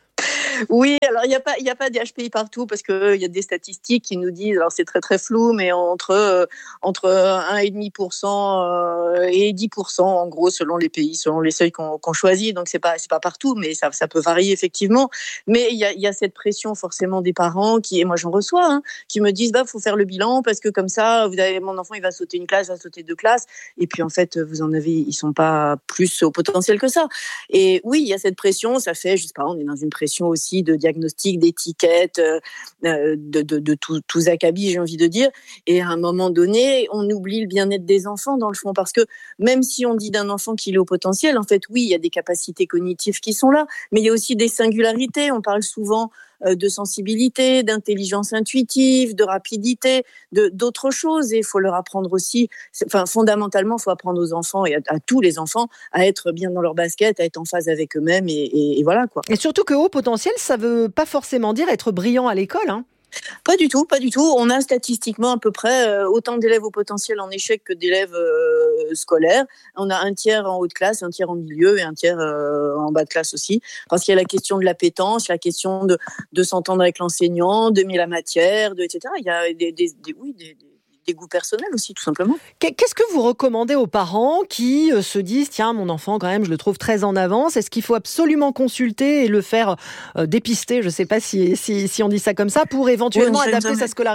Oui, alors il n'y a pas, il n'y a pas des H P I partout parce qu'il euh, y a des statistiques qui nous disent, alors c'est très très flou, mais entre, euh, entre un virgule cinq pour cent euh, et dix pour cent en gros selon les pays, selon les seuils qu'on, qu'on choisit. Donc c'est pas, c'est pas partout, mais ça, ça peut varier effectivement. Mais il y a, il y a cette pression forcément des parents qui, et moi j'en reçois, hein, qui me disent bah faut faire le bilan parce que comme ça, vous avez, mon enfant il va sauter une classe, il va sauter deux classes, et puis en fait vous en avez, ils sont pas plus au potentiel que ça. Et oui, il y a cette pression, ça fait, je sais pas, on est dans une pression aussi de diagnostic, d'étiquette, euh, de, de, de tout, tout acabit, j'ai envie de dire. Et à un moment donné, on oublie le bien-être des enfants, dans le fond, parce que même si on dit d'un enfant qu'il est au potentiel, en fait, oui, il y a des capacités cognitives qui sont là, mais il y a aussi des singularités. On parle souvent euh, de sensibilité, d'intelligence intuitive, de rapidité, de, d'autres choses. Et il faut leur apprendre aussi, enfin, fondamentalement, il faut apprendre aux enfants et à, à tous les enfants à être bien dans leur basket, à être en phase avec eux-mêmes, et, et, et voilà, quoi. Et surtout que haut potentiel, ça ne veut pas forcément dire être brillant à l'école, hein. Pas du tout, pas du tout. On a statistiquement à peu près euh, autant d'élèves au potentiel en échec que d'élèves euh, scolaires. On a un tiers en haut de classe, un tiers en milieu et un tiers euh, en bas de classe aussi. Parce qu'il y a la question de l'appétence, la question de, de s'entendre avec l'enseignant, d'aimer la matière, de, et cetera. Il y a des, des, des, oui, des, des des goûts personnels aussi, tout simplement. Qu'est-ce que vous recommandez aux parents qui se disent, tiens, mon enfant, quand même, je le trouve très en avance. Est-ce qu'il faut absolument consulter et le faire euh, dépister, je ne sais pas si, si, si on dit ça comme ça, pour éventuellement oui, adapter sa scolarité ?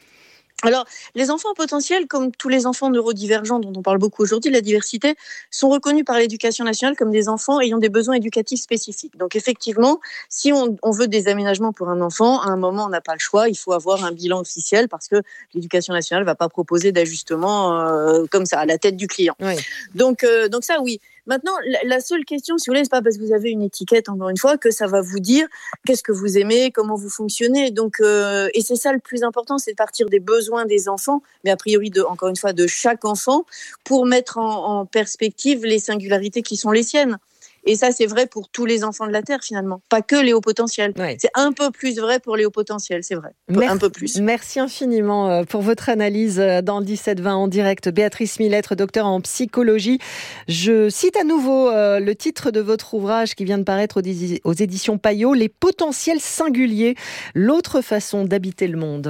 Alors, les enfants potentiels, comme tous les enfants neurodivergents dont on parle beaucoup aujourd'hui, la diversité, sont reconnus par l'éducation nationale comme des enfants ayant des besoins éducatifs spécifiques. Donc effectivement, si on, on veut des aménagements pour un enfant, à un moment, on n'a pas le choix, il faut avoir un bilan officiel parce que l'éducation nationale ne va pas proposer d'ajustement euh, comme ça, à la tête du client. Oui. Donc, euh, donc ça, oui. Maintenant, la seule question, si vous voulez, c'est pas parce que vous avez une étiquette, encore une fois, que ça va vous dire qu'est-ce que vous aimez, comment vous fonctionnez. Donc, euh, et c'est ça le plus important, c'est de partir des besoins des enfants, mais a priori, de, encore une fois, de chaque enfant, pour mettre en, en perspective les singularités qui sont les siennes. Et ça, c'est vrai pour tous les enfants de la Terre, finalement. Pas que les hauts potentiels. Ouais. C'est un peu plus vrai pour les hauts potentiels, c'est vrai. Merci, un peu plus. Merci infiniment pour votre analyse dans le dix-sept vingt en direct. Béatrice Millette, docteur en psychologie. Je cite à nouveau euh, le titre de votre ouvrage qui vient de paraître aux, aux éditions Payot, « Les potentiels singuliers, l'autre façon d'habiter le monde ».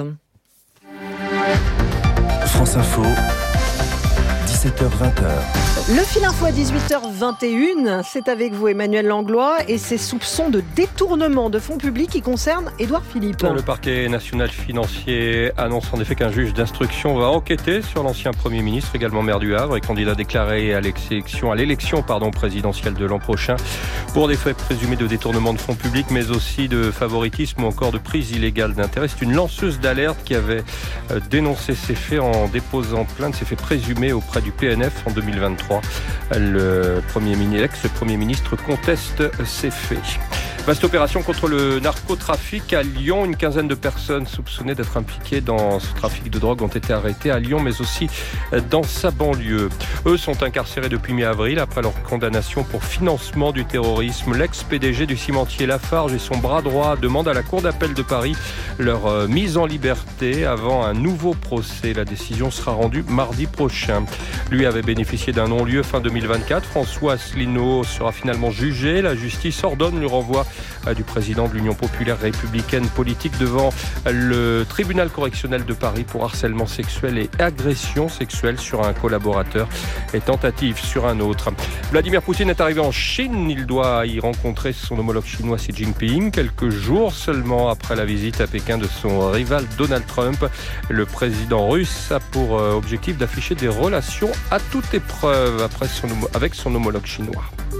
France Info. dix-sept heures vingt. Le fil info à dix-huit heures vingt et une, c'est avec vous Emmanuel Langlois et ses soupçons de détournement de fonds publics qui concernent Édouard Philippe. Le parquet national financier annonce en effet qu'un juge d'instruction va enquêter sur l'ancien Premier ministre, également maire du Havre et candidat déclaré à l'élection, à l'élection pardon, présidentielle de l'an prochain pour des faits présumés de détournement de fonds publics mais aussi de favoritisme ou encore de prise illégale d'intérêt. C'est une lanceuse d'alerte qui avait dénoncé ces faits en déposant plainte, ces faits présumés auprès du P N F en deux mille vingt-trois. Le premier ministre, l'ex-premier ministre conteste ces faits. Vaste opération contre le narcotrafic à Lyon. Une quinzaine de personnes soupçonnées d'être impliquées dans ce trafic de drogue ont été arrêtées à Lyon, mais aussi dans sa banlieue. Eux sont incarcérés depuis mi-avril après leur condamnation pour financement du terrorisme. L'ex-P D G du cimentier Lafarge et son bras droit demandent à la Cour d'appel de Paris leur mise en liberté avant un nouveau procès. La décision sera rendue mardi prochain. Lui avait bénéficié d'un non-lieu fin deux mille vingt-quatre. François Asselineau sera finalement jugé. La justice ordonne le renvoi du président de l'Union populaire républicaine politique devant le tribunal correctionnel de Paris pour harcèlement sexuel et agression sexuelle sur un collaborateur et tentative sur un autre. Vladimir Poutine est arrivé en Chine. Il doit y rencontrer son homologue chinois Xi Jinping quelques jours seulement après la visite à Pékin de son rival Donald Trump. Le président russe a pour objectif d'afficher des relations à toute épreuve après son, avec son homologue chinois.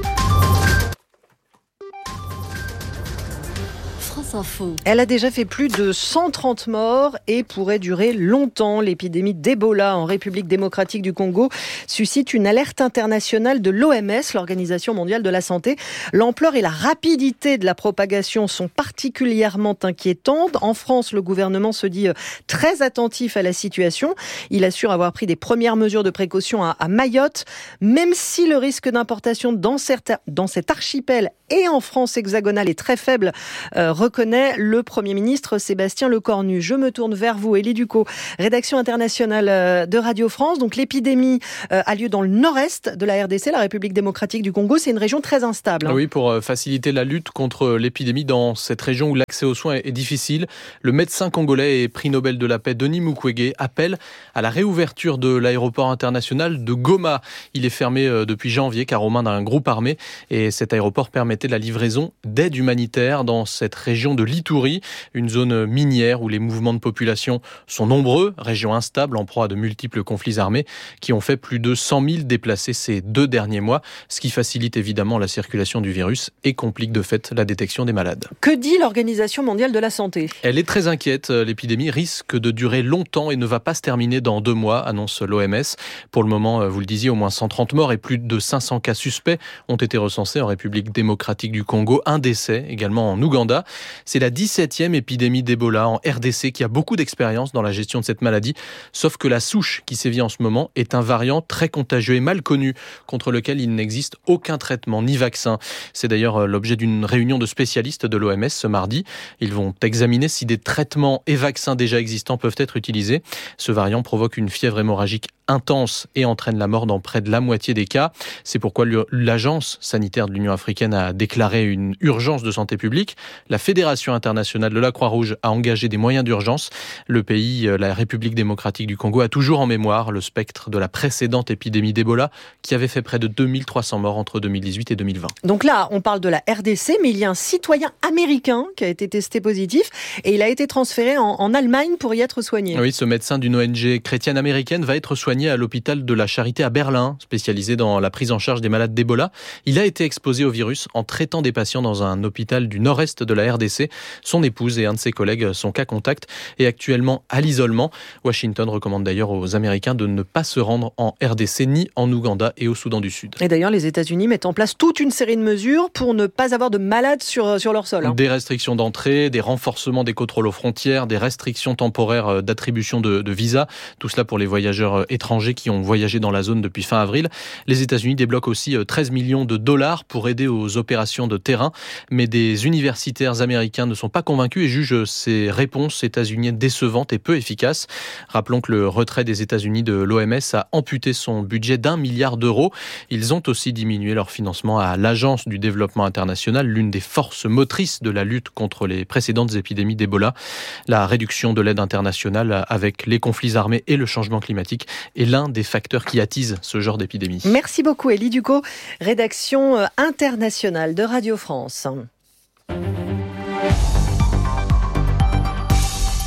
Elle a déjà fait plus de cent trente morts et pourrait durer longtemps. L'épidémie d'Ebola en République démocratique du Congo suscite une alerte internationale de l'O M S, l'Organisation mondiale de la santé. L'ampleur et la rapidité de la propagation sont particulièrement inquiétantes. En France, le gouvernement se dit très attentif à la situation. Il assure avoir pris des premières mesures de précaution à, à Mayotte, même si le risque d'importation dans, certains, dans cet archipel et en France hexagonale est très faible, euh, reconnaît le Premier ministre Sébastien Lecornu. Je me tourne vers vous, Élie Ducot, rédaction internationale de Radio France. Donc l'épidémie euh, a lieu dans le nord-est de la R D C, la République démocratique du Congo. C'est une région très instable. Hein. Oui, pour faciliter la lutte contre l'épidémie dans cette région où l'accès aux soins est difficile, le médecin congolais et prix Nobel de la paix Denis Mukwege appelle à la réouverture de l'aéroport international de Goma. Il est fermé depuis janvier car aux mains d'un groupe armé et cet aéroport permettait la livraison d'aide humanitaire dans cette région de l'Ituri, une zone minière où les mouvements de population sont nombreux, région instable en proie à de multiples conflits armés qui ont fait plus de cent mille déplacés ces deux derniers mois, ce qui facilite évidemment la circulation du virus et complique de fait la détection des malades. Que dit l'Organisation mondiale de la santé ? Elle est très inquiète. L'épidémie risque de durer longtemps et ne va pas se terminer dans deux mois, annonce l'O M S. Pour le moment, vous le disiez, au moins cent trente morts et plus de cinq cents cas suspects ont été recensés en République démocratique du Congo. Un décès également en Ouganda. C'est la dix-septième épidémie d'Ebola en R D C qui a beaucoup d'expérience dans la gestion de cette maladie. Sauf que la souche qui sévit en ce moment est un variant très contagieux et mal connu contre lequel il n'existe aucun traitement ni vaccin. C'est d'ailleurs l'objet d'une réunion de spécialistes de l'O M S ce mardi. Ils vont examiner si des traitements et vaccins déjà existants peuvent être utilisés. Ce variant provoque une fièvre hémorragique intense et entraîne la mort dans près de la moitié des cas. C'est pourquoi l'Agence sanitaire de l'Union africaine a déclaré une urgence de santé publique. La Fédération internationale de la Croix-Rouge a engagé des moyens d'urgence. Le pays, la République démocratique du Congo, a toujours en mémoire le spectre de la précédente épidémie d'Ebola qui avait fait près de deux mille trois cents morts entre deux mille dix-huit et deux mille vingt. Donc là, on parle de la R D C, mais il y a un citoyen américain qui a été testé positif et il a été transféré en, en Allemagne pour y être soigné. Oui, ce médecin d'une O N G chrétienne américaine va être soigné à l'hôpital de la Charité à Berlin, spécialisé dans la prise en charge des malades d'Ebola. Il a été exposé au virus en traitant des patients dans un hôpital du nord-est de la R D C. Son épouse et un de ses collègues sont cas contact et actuellement à l'isolement. Washington recommande d'ailleurs aux Américains de ne pas se rendre en R D C ni en Ouganda et au Soudan du Sud. Et d'ailleurs, les États-Unis mettent en place toute une série de mesures pour ne pas avoir de malades sur, sur leur sol. Hein. Des restrictions d'entrée, des renforcements des contrôles aux frontières, des restrictions temporaires d'attribution de, de visas. Tout cela pour les voyageurs étrangers qui ont voyagé dans la zone depuis fin avril. Les États-Unis débloquent aussi treize millions de dollars pour aider aux opérations de terrain. Mais des universitaires américains ne sont pas convaincus et jugent ces réponses états-uniennes décevantes et peu efficaces. Rappelons que le retrait des États-Unis de l'O M S a amputé son budget d'un milliard d'euros. Ils ont aussi diminué leur financement à l'Agence du développement international, l'une des forces motrices de la lutte contre les précédentes épidémies d'Ebola. La réduction de l'aide internationale avec les conflits armés et le changement climatique est l'un des facteurs qui attisent ce genre d'épidémie. Merci beaucoup Élie Ducot, rédaction internationale de Radio France.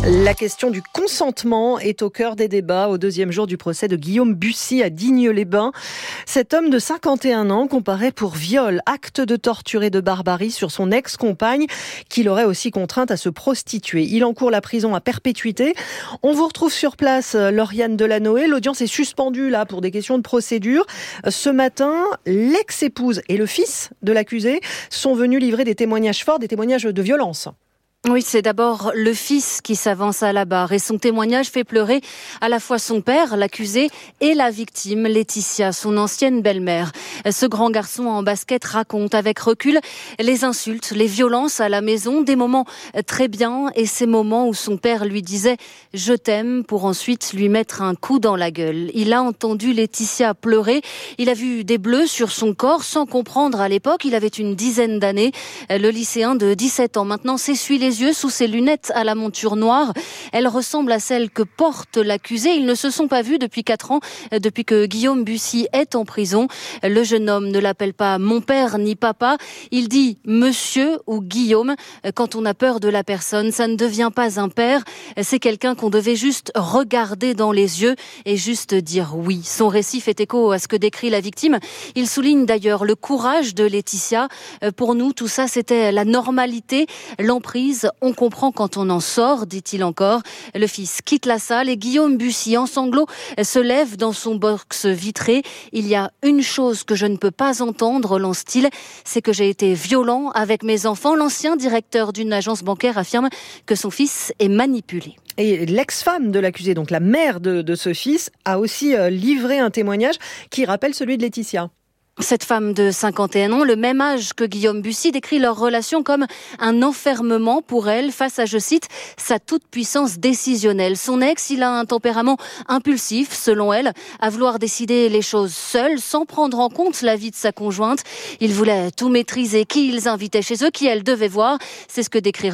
La question du consentement est au cœur des débats au deuxième jour du procès de Guillaume Bussy à Digne-les-Bains. Cet homme de cinquante et un ans comparé pour viol, acte de torture et de barbarie sur son ex-compagne qui l'aurait aussi contrainte à se prostituer. Il encourt la prison à perpétuité. On vous retrouve sur place, Lauriane Delanoë. L'audience est suspendue là pour des questions de procédure. Ce matin, l'ex-épouse et le fils de l'accusé sont venus livrer des témoignages forts, des témoignages de violence. Oui, c'est d'abord le fils qui s'avance à la barre et son témoignage fait pleurer à la fois son père, l'accusé, et la victime, Laetitia, son ancienne belle-mère. Ce grand garçon en basket raconte avec recul les insultes, les violences à la maison, des moments très bien et ces moments où son père lui disait « je t'aime » pour ensuite lui mettre un coup dans la gueule. Il a entendu Laetitia pleurer, il a vu des bleus sur son corps sans comprendre à l'époque, il avait une dizaine d'années. Le lycéen de dix-sept ans maintenant s'essuie les yeux sous ses lunettes à la monture noire. Elle ressemble à celle que porte l'accusé. Ils ne se sont pas vus depuis quatre ans, depuis que Guillaume Bussy est en prison. Le jeune homme ne l'appelle pas mon père ni papa. Il dit monsieur ou Guillaume. Quand on a peur de la personne, ça ne devient pas un père. C'est quelqu'un qu'on devait juste regarder dans les yeux et juste dire oui. Son récit fait écho à ce que décrit la victime. Il souligne d'ailleurs le courage de Laetitia. Pour nous, tout ça, c'était la normalité, l'emprise. On comprend quand on en sort, dit-il encore. Le fils quitte la salle et Guillaume Bussy, en sanglots, se lève dans son box vitré. Il y a une chose que je ne peux pas entendre, lance-t-il, c'est que j'ai été violent avec mes enfants. L'ancien directeur d'une agence bancaire affirme que son fils est manipulé. Et l'ex-femme de l'accusé, donc la mère de, de ce fils, a aussi euh, livré un témoignage qui rappelle celui de Laetitia. Cette femme de cinquante et un ans, le même âge que Guillaume Bussy, décrit leur relation comme un enfermement pour elle face à, je cite, sa toute-puissance décisionnelle. Son ex, il a un tempérament impulsif, selon elle, à vouloir décider les choses seul, sans prendre en compte la vie de sa conjointe. Il voulait tout maîtriser, qui ils invitaient chez eux, qui elle devait voir. C'est ce que décrit